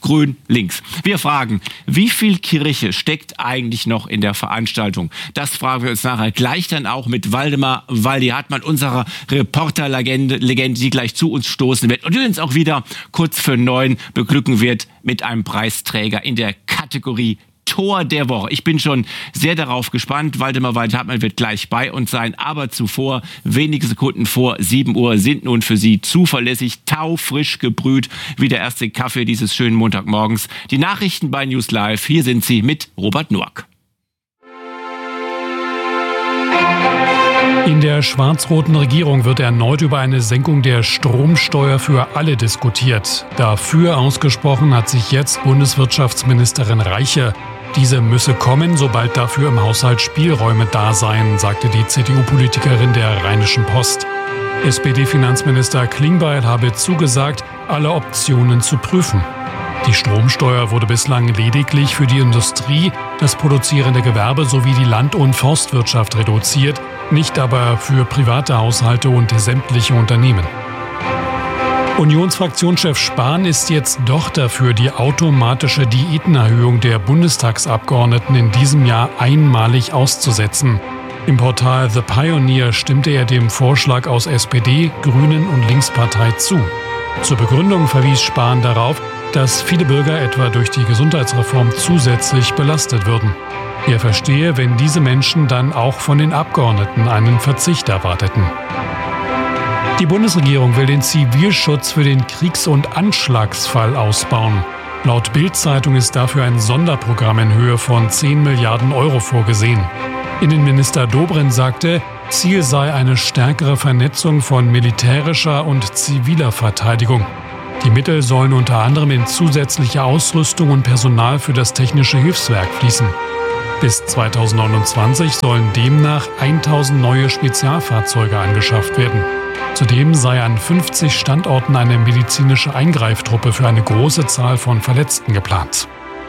grün, links. Wir fragen, wie viel Kirche steckt eigentlich noch in der Veranstaltung? Das fragen wir uns nachher gleich dann auch mit Waldemar Waldi-Hartmann, unserer Reporterlegende, Legende, die gleich zu uns stoßen wird und die uns auch wieder kurz für neun beglücken wird mit einem Preisträger in der Kategorie Tor der Woche. Ich bin schon sehr darauf gespannt. Waldemar Waldi-Hartmann wird gleich bei uns sein. Aber zuvor, wenige Sekunden vor sieben Uhr, sind nun für Sie zuverlässig taufrisch gebrüht wie der erste Kaffee dieses schönen Montagmorgens. Die Nachrichten bei News Live. Hier sind sie mit Robert Noack. In der schwarz-roten Regierung wird erneut über eine Senkung der Stromsteuer für alle diskutiert. Dafür ausgesprochen hat sich jetzt Bundeswirtschaftsministerin Reiche. Diese müsse kommen, sobald dafür im Haushalt Spielräume da seien, sagte die C D U-Politikerin der Rheinischen Post. S P D-Finanzminister Klingbeil habe zugesagt, alle Optionen zu prüfen. Die Stromsteuer wurde bislang lediglich für die Industrie, das produzierende Gewerbe sowie die Land- und Forstwirtschaft reduziert, nicht aber für private Haushalte und sämtliche Unternehmen. Unionsfraktionschef Spahn ist jetzt doch dafür, die automatische Diätenerhöhung der Bundestagsabgeordneten in diesem Jahr einmalig auszusetzen. Im Portal The Pioneer stimmte er dem Vorschlag aus S P D, Grünen und Linkspartei zu. Zur Begründung verwies Spahn darauf, dass viele Bürger etwa durch die Gesundheitsreform zusätzlich belastet würden. Er verstehe, wenn diese Menschen dann auch von den Abgeordneten einen Verzicht erwarteten. Die Bundesregierung will den Zivilschutz für den Kriegs- und Anschlagsfall ausbauen. Laut Bild-Zeitung ist dafür ein Sonderprogramm in Höhe von zehn Milliarden Euro vorgesehen. Innenminister Dobrindt sagte, Ziel sei eine stärkere Vernetzung von militärischer und ziviler Verteidigung. Die Mittel sollen unter anderem in zusätzliche Ausrüstung und Personal für das Technische Hilfswerk fließen. Bis zweitausendneunundzwanzig sollen demnach tausend neue Spezialfahrzeuge angeschafft werden. Zudem sei an fünfzig Standorten eine medizinische Eingreiftruppe für eine große Zahl von Verletzten geplant.